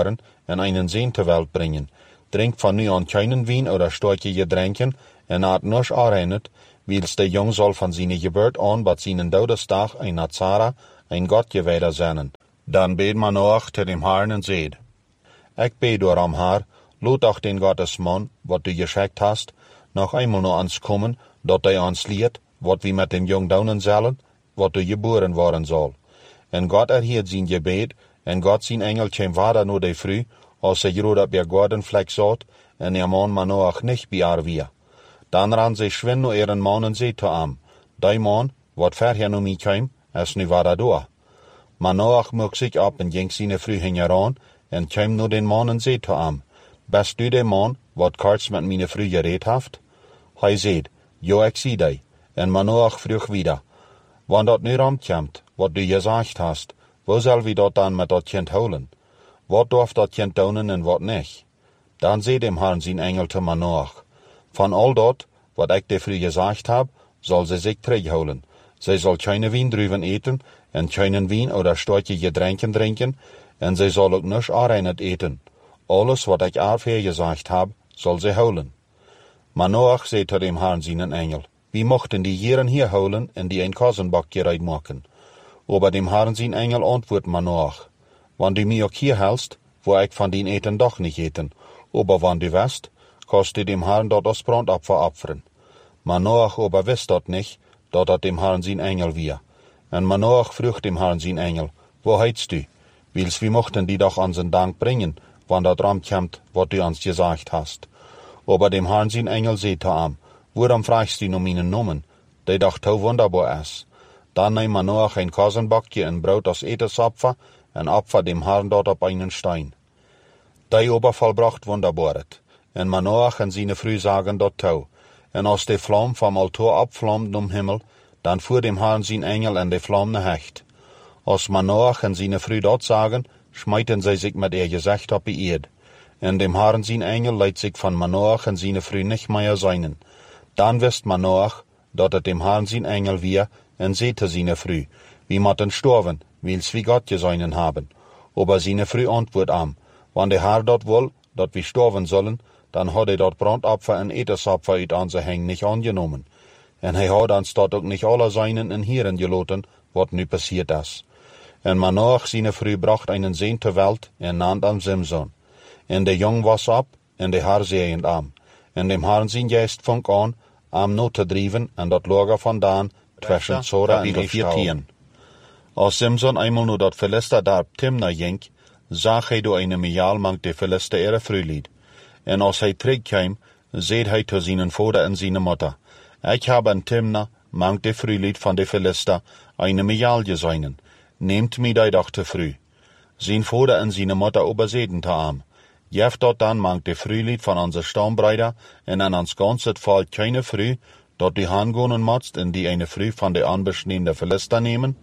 S1: en einen Sehn ter Welt bringen. Drink van nu an keinen Wien oder starke Getränken, en hat nur aanreinet, wils der Jung soll von seine Geburt an, bat seinen Todestag ein Nazara, ein Gott geweider sein. Dann bet man auch zu dem Herrn und seht: Ich bet door am Herr, lot auch den Gottesmann, wat du geschickt hast, noch einmal noch ans kommen, dat er ans liet, wat wir mit dem Jung daunen sollen, wat du geboren worden soll. En Gott erhielt sein Gebet, en Gott sein Engel käm vader nur de früh, als er gerot ab ihr Gartenfleck saht, en ihr Mann Manoach nicht bei ihr wir. Dann ran sie schwind nur ihren Mann und seht zu am. Dei Mann, wat vorher noch mi käm, es nu vader da. Manoach mog sich ab en ging seine früh hingeran, en käm nur den Mann und seht zu am. Bist du der Mann, wat kurz mit meine früh geredet haft? Hei seht, jo ich sieh dei, en Manoach früch wieder. Wann dat nu ramtjamt, wat du gesagt hast, wo soll wir dort dann mit dat Kind holen? Wat darf dat Kind tun en wat nicht? Dann seht dem Herrn sein Engel zu Manoach: Von all dort, wat ich dir früh gesagt hab, soll sie sich zurückholen. Sie soll keine Wein drüben eten, en keinen Wein oder starke Getränke trinken, en sie soll auch nichts anreinet eten. Alles, wat ich aufher gesagt hab, soll sie holen. Manoach seht zu dem Herrn seinen Engel: Wie mochten die Jeren hier holen en die ein Kasenback gereit machen? Aber dem Herrn sein Engel antwortet Manoach: Wann du mir auch hier hältst, wo ich von den Eten doch nicht eten, aber wann du weißt, kannst du dem Herrn dort das Brandopfer opfern. Manoach aber wisst dort nicht, dort dat dem Herrn sein Engel wir. En Manoach frug dem Herrn sein Engel: Wo heitst du? Wils wir mochten die doch unseren Dank bringen, wann dat ramtjamt, wat du uns gesagt hast. Aber dem Herrn sein Engel seht am: Worum fragst du meinen Namen? Der doch so wunderbar ist. Dann nahm Manoach ein Kasenbackje en Brot als Etesopfer, en opfer dem Herrn dort op einen Stein. Der aber vollbracht wunderbaret, en Manoach en seine früh sagen dort tau. En als de Flamme vom Altar abflammt um Himmel, dann fuhr dem Herrn sein Engel en de Flamme hecht. Als Manoach en seine früh dort sagen, schmeiten sie sich mit ihr Gesicht op die Erde. En dem Herrn sein Engel leidt sich von Manoach en seine früh nicht mehr seinen. Dann wisst Manoach, dat het dem Herrn sein Engel wir, en sehte seine früh: Wie motten storven, wils wie Gott geseinen haben. Aber seine früh antwort am: Wann der Herr dort will, dat wir storven sollen, dann hat dort Brandopfer en Etesopfer uit onze Heng nicht angenommen. En hij hat uns dort auch nicht alle seinen en Hieren geloten, wat nu passiert is. En Manoach seine früh bracht einen Sehn ter Welt, en nannt am Simson. En de Jong was ab, en de Herr sehend am. En dem Herrn sein Geist fang an, am not te driven, en dat lager vandaan, zwischen Zora en Eftien. Als Simson einmal nur dat Philister darb Timna ging, zag hij door eine Mial mank de Philister ihre Frühlied. En als hij terugkwam, seht hij zu seinen Vater en seine Mutter: Ich habe in Timna, mank de Frühlied von de Philister, eine Mial geseinen. Nehmt mi dei doch te früh. Sein Vater en seine Mutter oberseden te am. Jeft dort dann mank de Frühlied von unser Stammbreider, en an ans ganzet Fall keine Früh, dort die Hangonen motzt, in die eine Früh von de anbestehende Philister nehmen?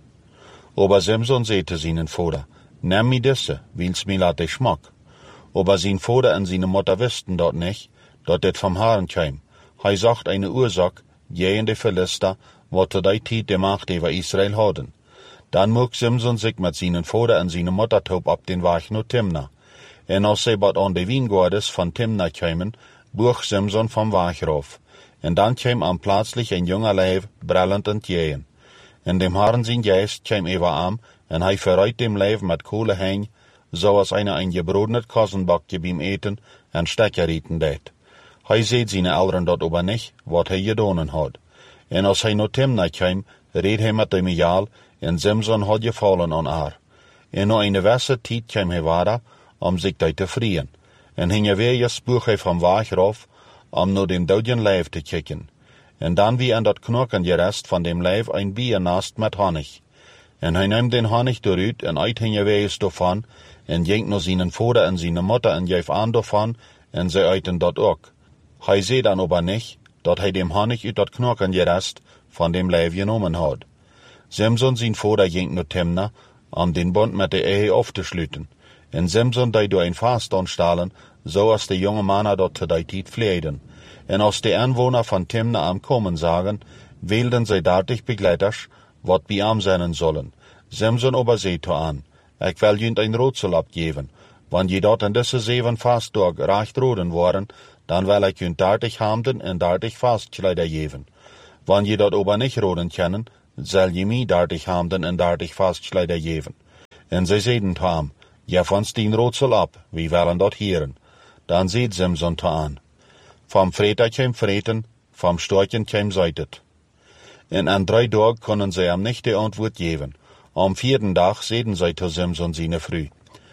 S1: Aber Simson sehte seinen Vater: Nimm mi disse, wils mi lat dich schmack. Aber sein Vater en seine Mutter wussten dort nicht, dort det vom Herrn käm. Hij sagt eine Ursache, gegen de Philister, wat zu der Zeit de Macht über Israel hadden. Dann mog Simson sich mit seinen Vater en seine Mutter taub ab den Weg nach Timna. En als sie bald an de Wiengordes von Timna kämen, buch Simson vom Weg rauf. En dann käm am plötzlich ein junger Leib brellend entgegen. En dem Herrn sein Geist käm über am, en hij verreit dem Leib mit Kohle häng, so als einer ein gebrodenet Kassenbackje beim Eten en Steckerieten det. Hij seht seine Eltern dort aber nicht, wat hij gedonen hat. En als hij naar Timna käm, red hij mit dem Mial, en Simson had gefallen an haar. En na eine gewisse Tijd käm hij weiter, sich dort te vrien. En hing weer gespuch hij vom Weg rauf, naar dem doden Leib te kicken. En dan wie an dat Knochen gerest von dem Leib ein Biernast mit Honig. En hij neemt den Honig eruit en uit hing wees davon, en jenkt naar seinen Vater en seine Mutter en geef aan davon, en zij uiten dat ook. Hij seht dan aber nicht, dat hij dem Honig uit dat Knochen gerest von dem Leib genommen hat. Simson sein Vater jenkt naar Timna, den Bund mit der Ehe aufzuschlüten. En Simson dei door ein Fast anstalen, so als de junge Männer dort zu der Zeit pflegen. En als die Anwohner von Timna am Kommen sagen, wählten sie derartig Begleiters, wat bei am sein sollen. Simson aber seht an: Ich will jünd ein Rätsel abgeben.
S2: Wann je dort in diese 7 Fastdag recht roden waren, dann will ich hun 30 Hamden en 30 Fastkleider geven. Wann je dort ober nicht roden kennen, soll je mi 30 Hamden en 30 Fastkleider geven. En zij zeiden te hem, ja van stien roodsel ab, wie willen dat hieren. Dan zeid Simson te aan. Vom Freitag kwam Freten, vom Storchen kwam Seitet. En an 3 Tagen können sie am nicht die Antwort geben. Am 4. Tag zeiden zij te Simson seine Früh.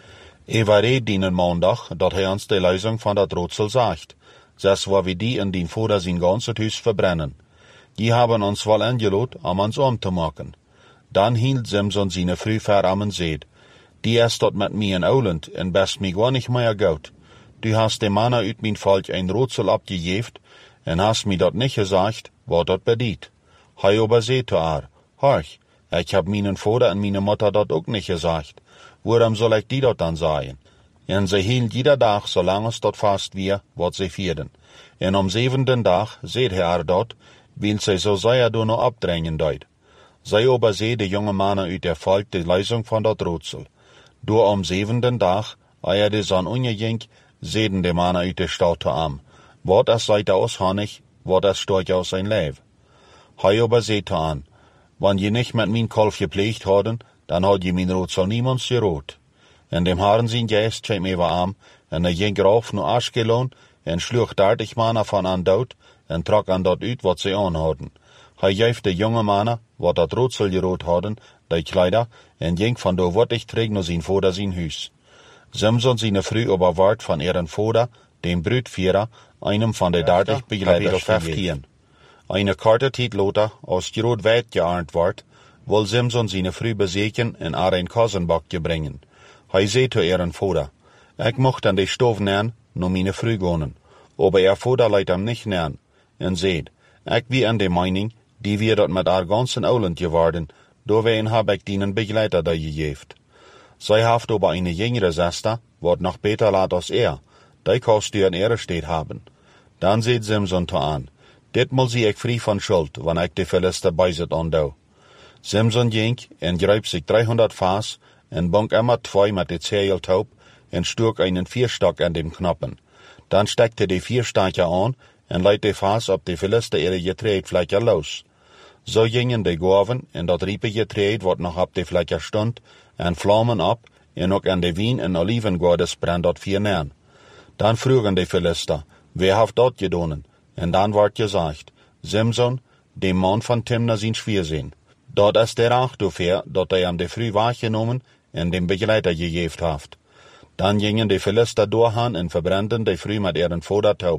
S2: Eva reed dienen Montag, dat hij ons de Lösung von dat Roodsel sagt. Das war wie die in den Vater sein ganzes Haus verbrennen. Die haben uns wohl eingelot, uns umzumachen. Dann hielt Simson seine Früh ver und seht, die ist dort mit mir in Ouland en best mir gar nicht mehr gut. Du hast dem Mann uit mein Volk ein Roodsel abgejeft en hast mir dort nicht gesagt, wat dort bedient. Hij aber seht zu horch, ich hab meinen Vater und meine Mutter dort auch nicht gesagt. Warum soll ich die dort dann sagen? En sie hielt jeder Tag, solange es dort fast wir, wat sie vierden. En am 7. Tag seht dort, will sie so sehr du noch abdrängen deut. Zij aber seht die junge Männer uit der Volk die Lösung von dort Roodsel. Du am 7. Tag, eer die Sonne unging, sehen die Männer uit der Stadt am. Wat es seid aus Honig, wat es storch aus sein Leib. Hij aber seht an, wann je nicht mit mein Kolf gepflegt hadden, dann had je mein Roodsel niemands gerot. En dem Haaren zijn Geist kwam even am, en ging rauf naar Ashkelon, en sloeg 30 Männer van aan dood, en trok aan dat uit wat ze aan hadden. Hij geeft de jonge Männer, wat dat Roodsel gerot hadden, die Kleider, en ging van daar wat ich träg naar zijn Vater zijn huis. Simson seine Früh aber ward von ihren Vater, dem Brüdvierer, einem von de 30 Begleiters 15. Eine korte Tijd later, als groot weit gearnt ward, will Simson seine Früh beseken en haar een Kassenbakje brengen. Hij zei zu ihren Vater, ich mocht an de Stof nähen, no meine Früh gonen. Aber ihr Vater leidt hem nicht nähen. En seht, ich wie an de Meinung, die wir dort mit haar ganzen Ouland geworden, doorheen hab ich dienen Begleiter da gegeft. Zij haft aber eine jüngere Schwester, wat noch beter laat als die kost du an ihre Stadt haben. Dann seht Simson to an, ditmal zie ich frei von Schuld, wann ich die Philister beiset andau. Simson ging en greip sich 300 Fass en bunk immer 2 mit de Zeiltaub en sturk einen 4-Stock an dem Knoppen. Dann steckte die 4 Steicher an en leidt de Fass op de Philister ihre Getreidflächer los. So gingen de Gorven en dat riepe Getreid wat noch op de Flächer stund en vlammen ab en ook an de Wien en Olivengordes brand dat 4 nähren. Dann frugen de Philister, wer haft dat gedonen? En dann ward gesagt, Simson, dem Mann von Timna sin Schwiersinn. Dort ist der auch dafür, dat am de Früh wahrgenommen en dem Begleiter gegeft haft. Dann gingen de Philister durchhan en verbrannten de Früh mit ihren Vater taub.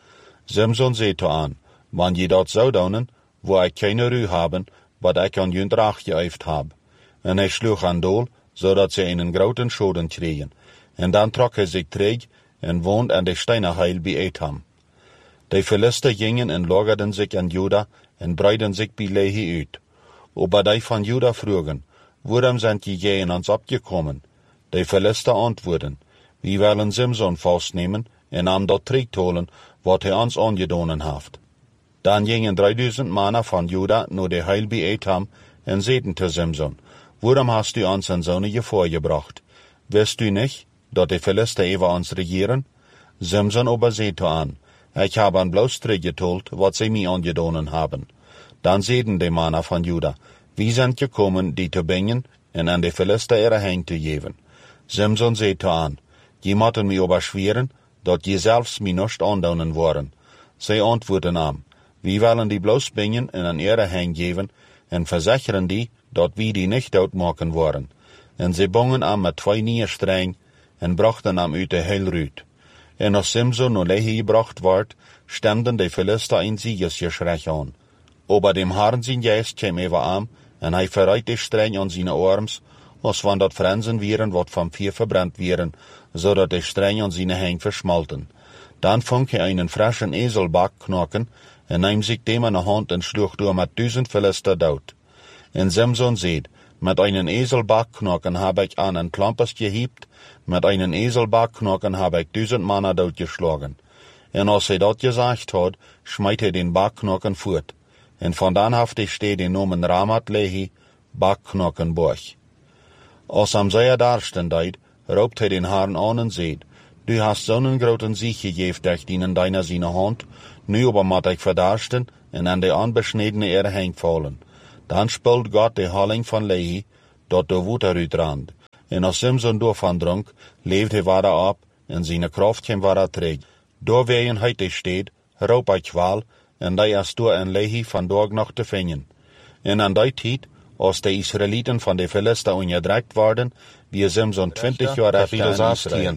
S2: Simson seht an, wann je dort so donen, wo ich keine Ruhe haben, wat ich an jünd Rach geäuft hab. En hij sloeg aan dool, zodat ze einen groten Schoden kregen. En dan trok hij zich terug en woont aan de Steinerheil bij Etham. De Philister gingen en lagerden sich an Juda en breiden sich bij Lehi uit. Aber die von Juda frugen, warum sind die Jähen uns abgekommen? De Philister antworten, wir wollen Simson festnehmen en am dort terugholen, wat hij ons angedonen haft. Dan gingen 3000 Männer von Juda nur de Heil bij Etham en zeiden te Simson, warum hast du uns in so eine vorgebracht? Weißt du nicht, dat die Philister über uns regieren? Simson aber seht an, ich habe an bloß zurückgetold, wat sie mir angedonen haben. Dann seiden die Männer von Juda, wir sind gekommen, die zu bringen en an die Philister ihre Hand zu geben. Simson seht an, die mochten mir aber schweren, dat je selbst mir nicht andonen waren. Sie antworten am, wir wollen die bloß bringen en an ihre Hand geben en versichern die, dat wir die nicht uitmaken waren. En sie bungen am mit 2 Nierstreng en brachten am uit de Heilrüt. En als Simson und Lehi gebracht ward, stemden de Philister ein Siegesgeschrei an. Aber dem Herrn sein Geist kam über am, en hij verreit de Streng an seine Arms, als wann dat Fransen wären, wat vom Vier verbrannt wären, so dat de Streng an seine Hänge verschmalten. Dann funk hij einen frischen Eselback knocken, en nahm sich dem an der Hand en sloeg door mit 1000 Philister dood. En Simson seht, mit einen Eselbackknochen habe ich an ein Klampers gehiebt, mit einen Eselbackknochen habe ich 1000 Männer doodgeschlagen. En als hij dat gesagt hat, schmeit hij den Backknochen fort. En von dann haft ich steh den Namen Ramat Lehi, Backknochenburg. Als am sehr darsten deed, roept hij den Herrn aan en zegt, du hast zo'n groten Sieg gegeven durch in deiner seine Hand, nu aber mat ik verdarsten en aan de onbesnedene Erde heen vallen. Dan spult God de halling van Lehi, dat de woed eruit rand. En als Simson daarvan dronk, leefde hij waar op, en zijn kracht kwam waar terug. Door wegen hij steed, roep hij kwaal, en hij is door en Lehi van dag nog te vinden. En aan die tijd, als de Israëlieten van de Philister onderdrukt worden, wie Simson 20 jaar efter Israël.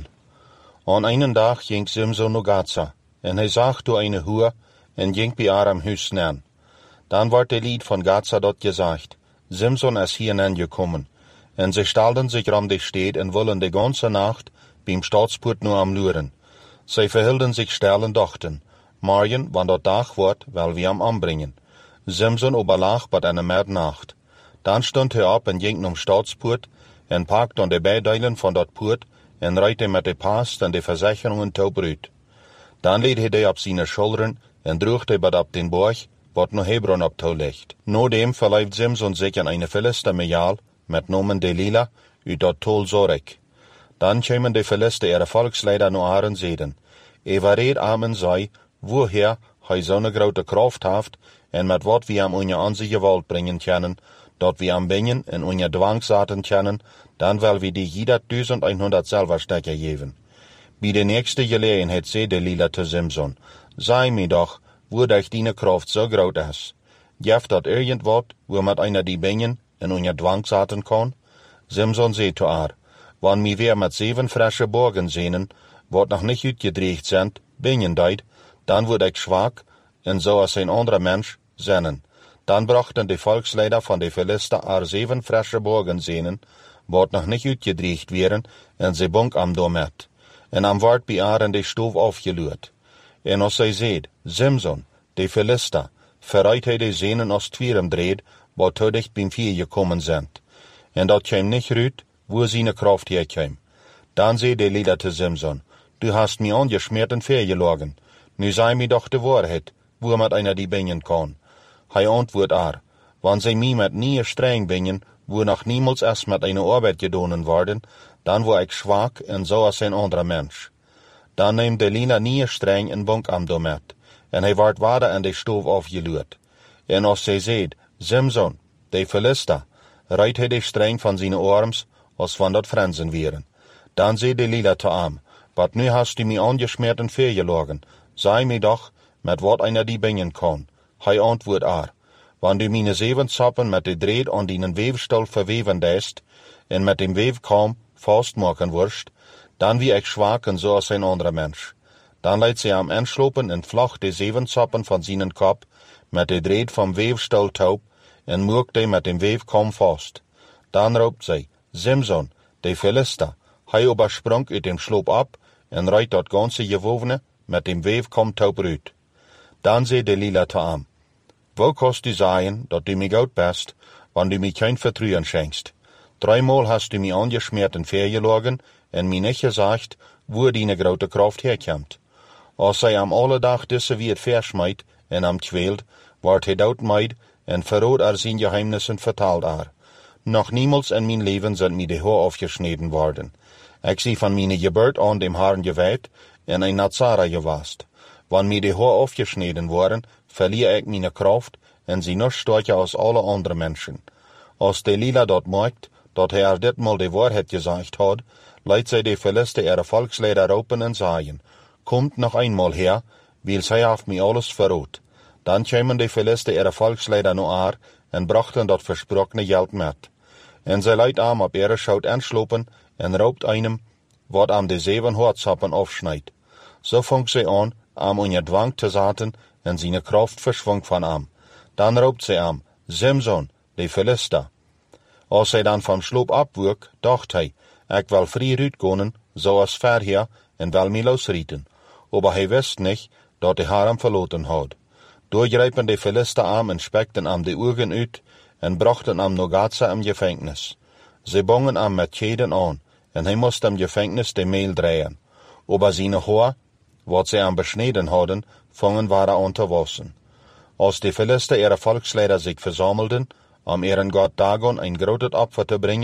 S2: Aan einen dag ging Simson naar Gaza, en hij zag door eine Hure, en ging bij haar am huis neer. Dan wordt de Lied van Gaza dort gezegd, Simson is hierheen gekommen, en sie stalden sich ram de Stad en willen de ganze Nacht beim Staatspoort nur am luren. Sie verhielden sich still en dachten, morgen, wann dort Tag wordt, wel wir am anbringen. Simson oberlag bei einer Nacht. Dan stond hij op en ging om Staatspoort, en pakte aan de beideilen van dat poort, en reite met de past en de verzekeringen toe bruut. Dan leed hij die op zijn schouderen, en droeg hij bij op den borg, wat naar Hebron op toe ligt. Nodem verleift Simson zich aan een Philister Mejal, met nomen Delila, uit dat tol Zorek. Dan kwamen de Philister ihre volksleider naar haar en zeiden, Evareed amen zei, woher hij zo'n grote kracht heeft, en met wat we am onze aanzien gewalt brengen kunnen, dat we am bingen en onze dwangzaten kunnen, dan wel we die jeder 1100 Silberstecker geven. Bij de nächste gelegenheid zei Delila te Simson, zei me doch, wo durch deine Kraft so groot is. Geeft dat irgendwat, wo met einer die bingen en onze dwangzaten kan? Simson zei te haar, wann mi weer met 7 frische borgen zenen, wat nog niet uitgedreigd zijn, bingen deed, dan word ik zwak, en zo als een andere mens, zennen. Dan brachten de volksleider van de Philister haar 7 frische borgen zenen, wat nog niet uitgedreigd werden, en ze bonk am domet. En am wordt bij haar in de stoof afgeluurd. En als zij zeed, Simson, de Philister, verreit hij de zenen als twierem dreed, wat te dicht beim vier gekommen zijn. En dat kwam niet uit, wo zijn kracht herkwam. Dan zei de Lieder te Simson, du hast mir angeschmiert en vergelogen. Nu sei mir doch de waarheid, wo met einer die bingen kan. Hij antwoordt haar, wann zij mij met nie streng bingen, wo noch niemals erst met eine Arbeit gedonen worden, dan word ik zwak en zo als een andere mens. Dan neemt de Lina nie streng en bonk am domet, en hij wordt wader aan de stoof afgeluurd. En als zij zeed, Simson, de Philister, rijdt hij de streng van zijn arms, als van dat Fransen wären. Dan zei de Lila te am, wat nu hast du mij angeschmiert en vergelogen, sei mir doch, met wat einer die bingen kan. Hij antwoordt haar, wann du meine 7 Zappen met de dreed aan die weefstal verweven deest, en met dem weefkam vastmaken worst, dan wie ik zwak en zo als een andere mens. Dan leidt zij am anslopen en vlacht de 7 Zappen van zijn kop, met de dreed van weefstal taub, en moekt hij met dem weefkam vast. Dan roept zij, Simson, de Philister, hij übersprong uit dem sloop op, en rijdt dat ganze gewovene met dem weefkam taub uit. Dan zei de Lila te am, wo kost du sagen, dat du mich oud bist, wann du mich kein Vertrauen schenkst? 3-mal hast du mich angeschmiert en vergelogen, en mir nicht gesagt, wo deine grote Kraft herkommt. Als zij am alle dag disse wie het verschmeid, en am kwält, wordt hij doodmeid, en verrood zijn geheimnissen vertaald haar. Noch niemals in mijn leven sind mir de Haar afgesneden worden. Ik zie van meine Geburt an dem Herrn geweiht, en ein Nazara gewast. Wann mir de Haar afgesneden worden, verliere ik meine Kraft, en sie noch stärker als alle andere Menschen. Als de Lila dat merkt, dat hij ditmal de waarheid gezegd had, leidt zij de Philister ihre Volksleider roepen en zeggen, kommt noch einmal her, weil zij heeft mir alles verroot. Dan kwamen de Philister ihre Volksleider naar haar, en brachten dat versprochene geld met. En zij leidt am op ihre schout anslopen, en roopt einem, wat am de 7 Haarzappen afsnijdt. So fängt zij an, am onder dwang te zaten, en zijn kracht verschwang van am. Dan roopt zij am, Simson, de Philister. Als zij dan vom sloop abwurk, dacht hij, ik wil vrij uitkomen, zoals verheer, en wel mij losrieten. Aber hij wist niet, dat de haar hem verloten had. Doorgrepen de Philister am en spekten am de Augen uit, en brachten am naar Gaza im Gefängnis. Ze bongen am met Keden aan, en hij moest im Gefängnis de Mehl drehen. Aber seine Haar, wat zij am besneden hadden, vangen waren aan te wassen. Als de Philister ihre Volksleider sich versammelten, om ihren Gott Dagon ein groot Opfer te brengen,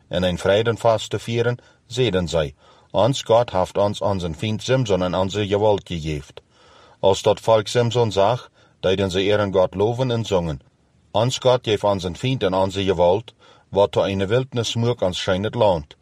S1: en ein Freudenfest te vieren, zeiden zij, ons Gott heeft ons unseren Feind Simson in onze gewalt gegeven. Als dat volk Simson zag, deden ze ihren Gott loven en zongen. Ons Gott geeft unseren Feind in onze gewalt, wat to eine Wildnis smook ons schijnet land.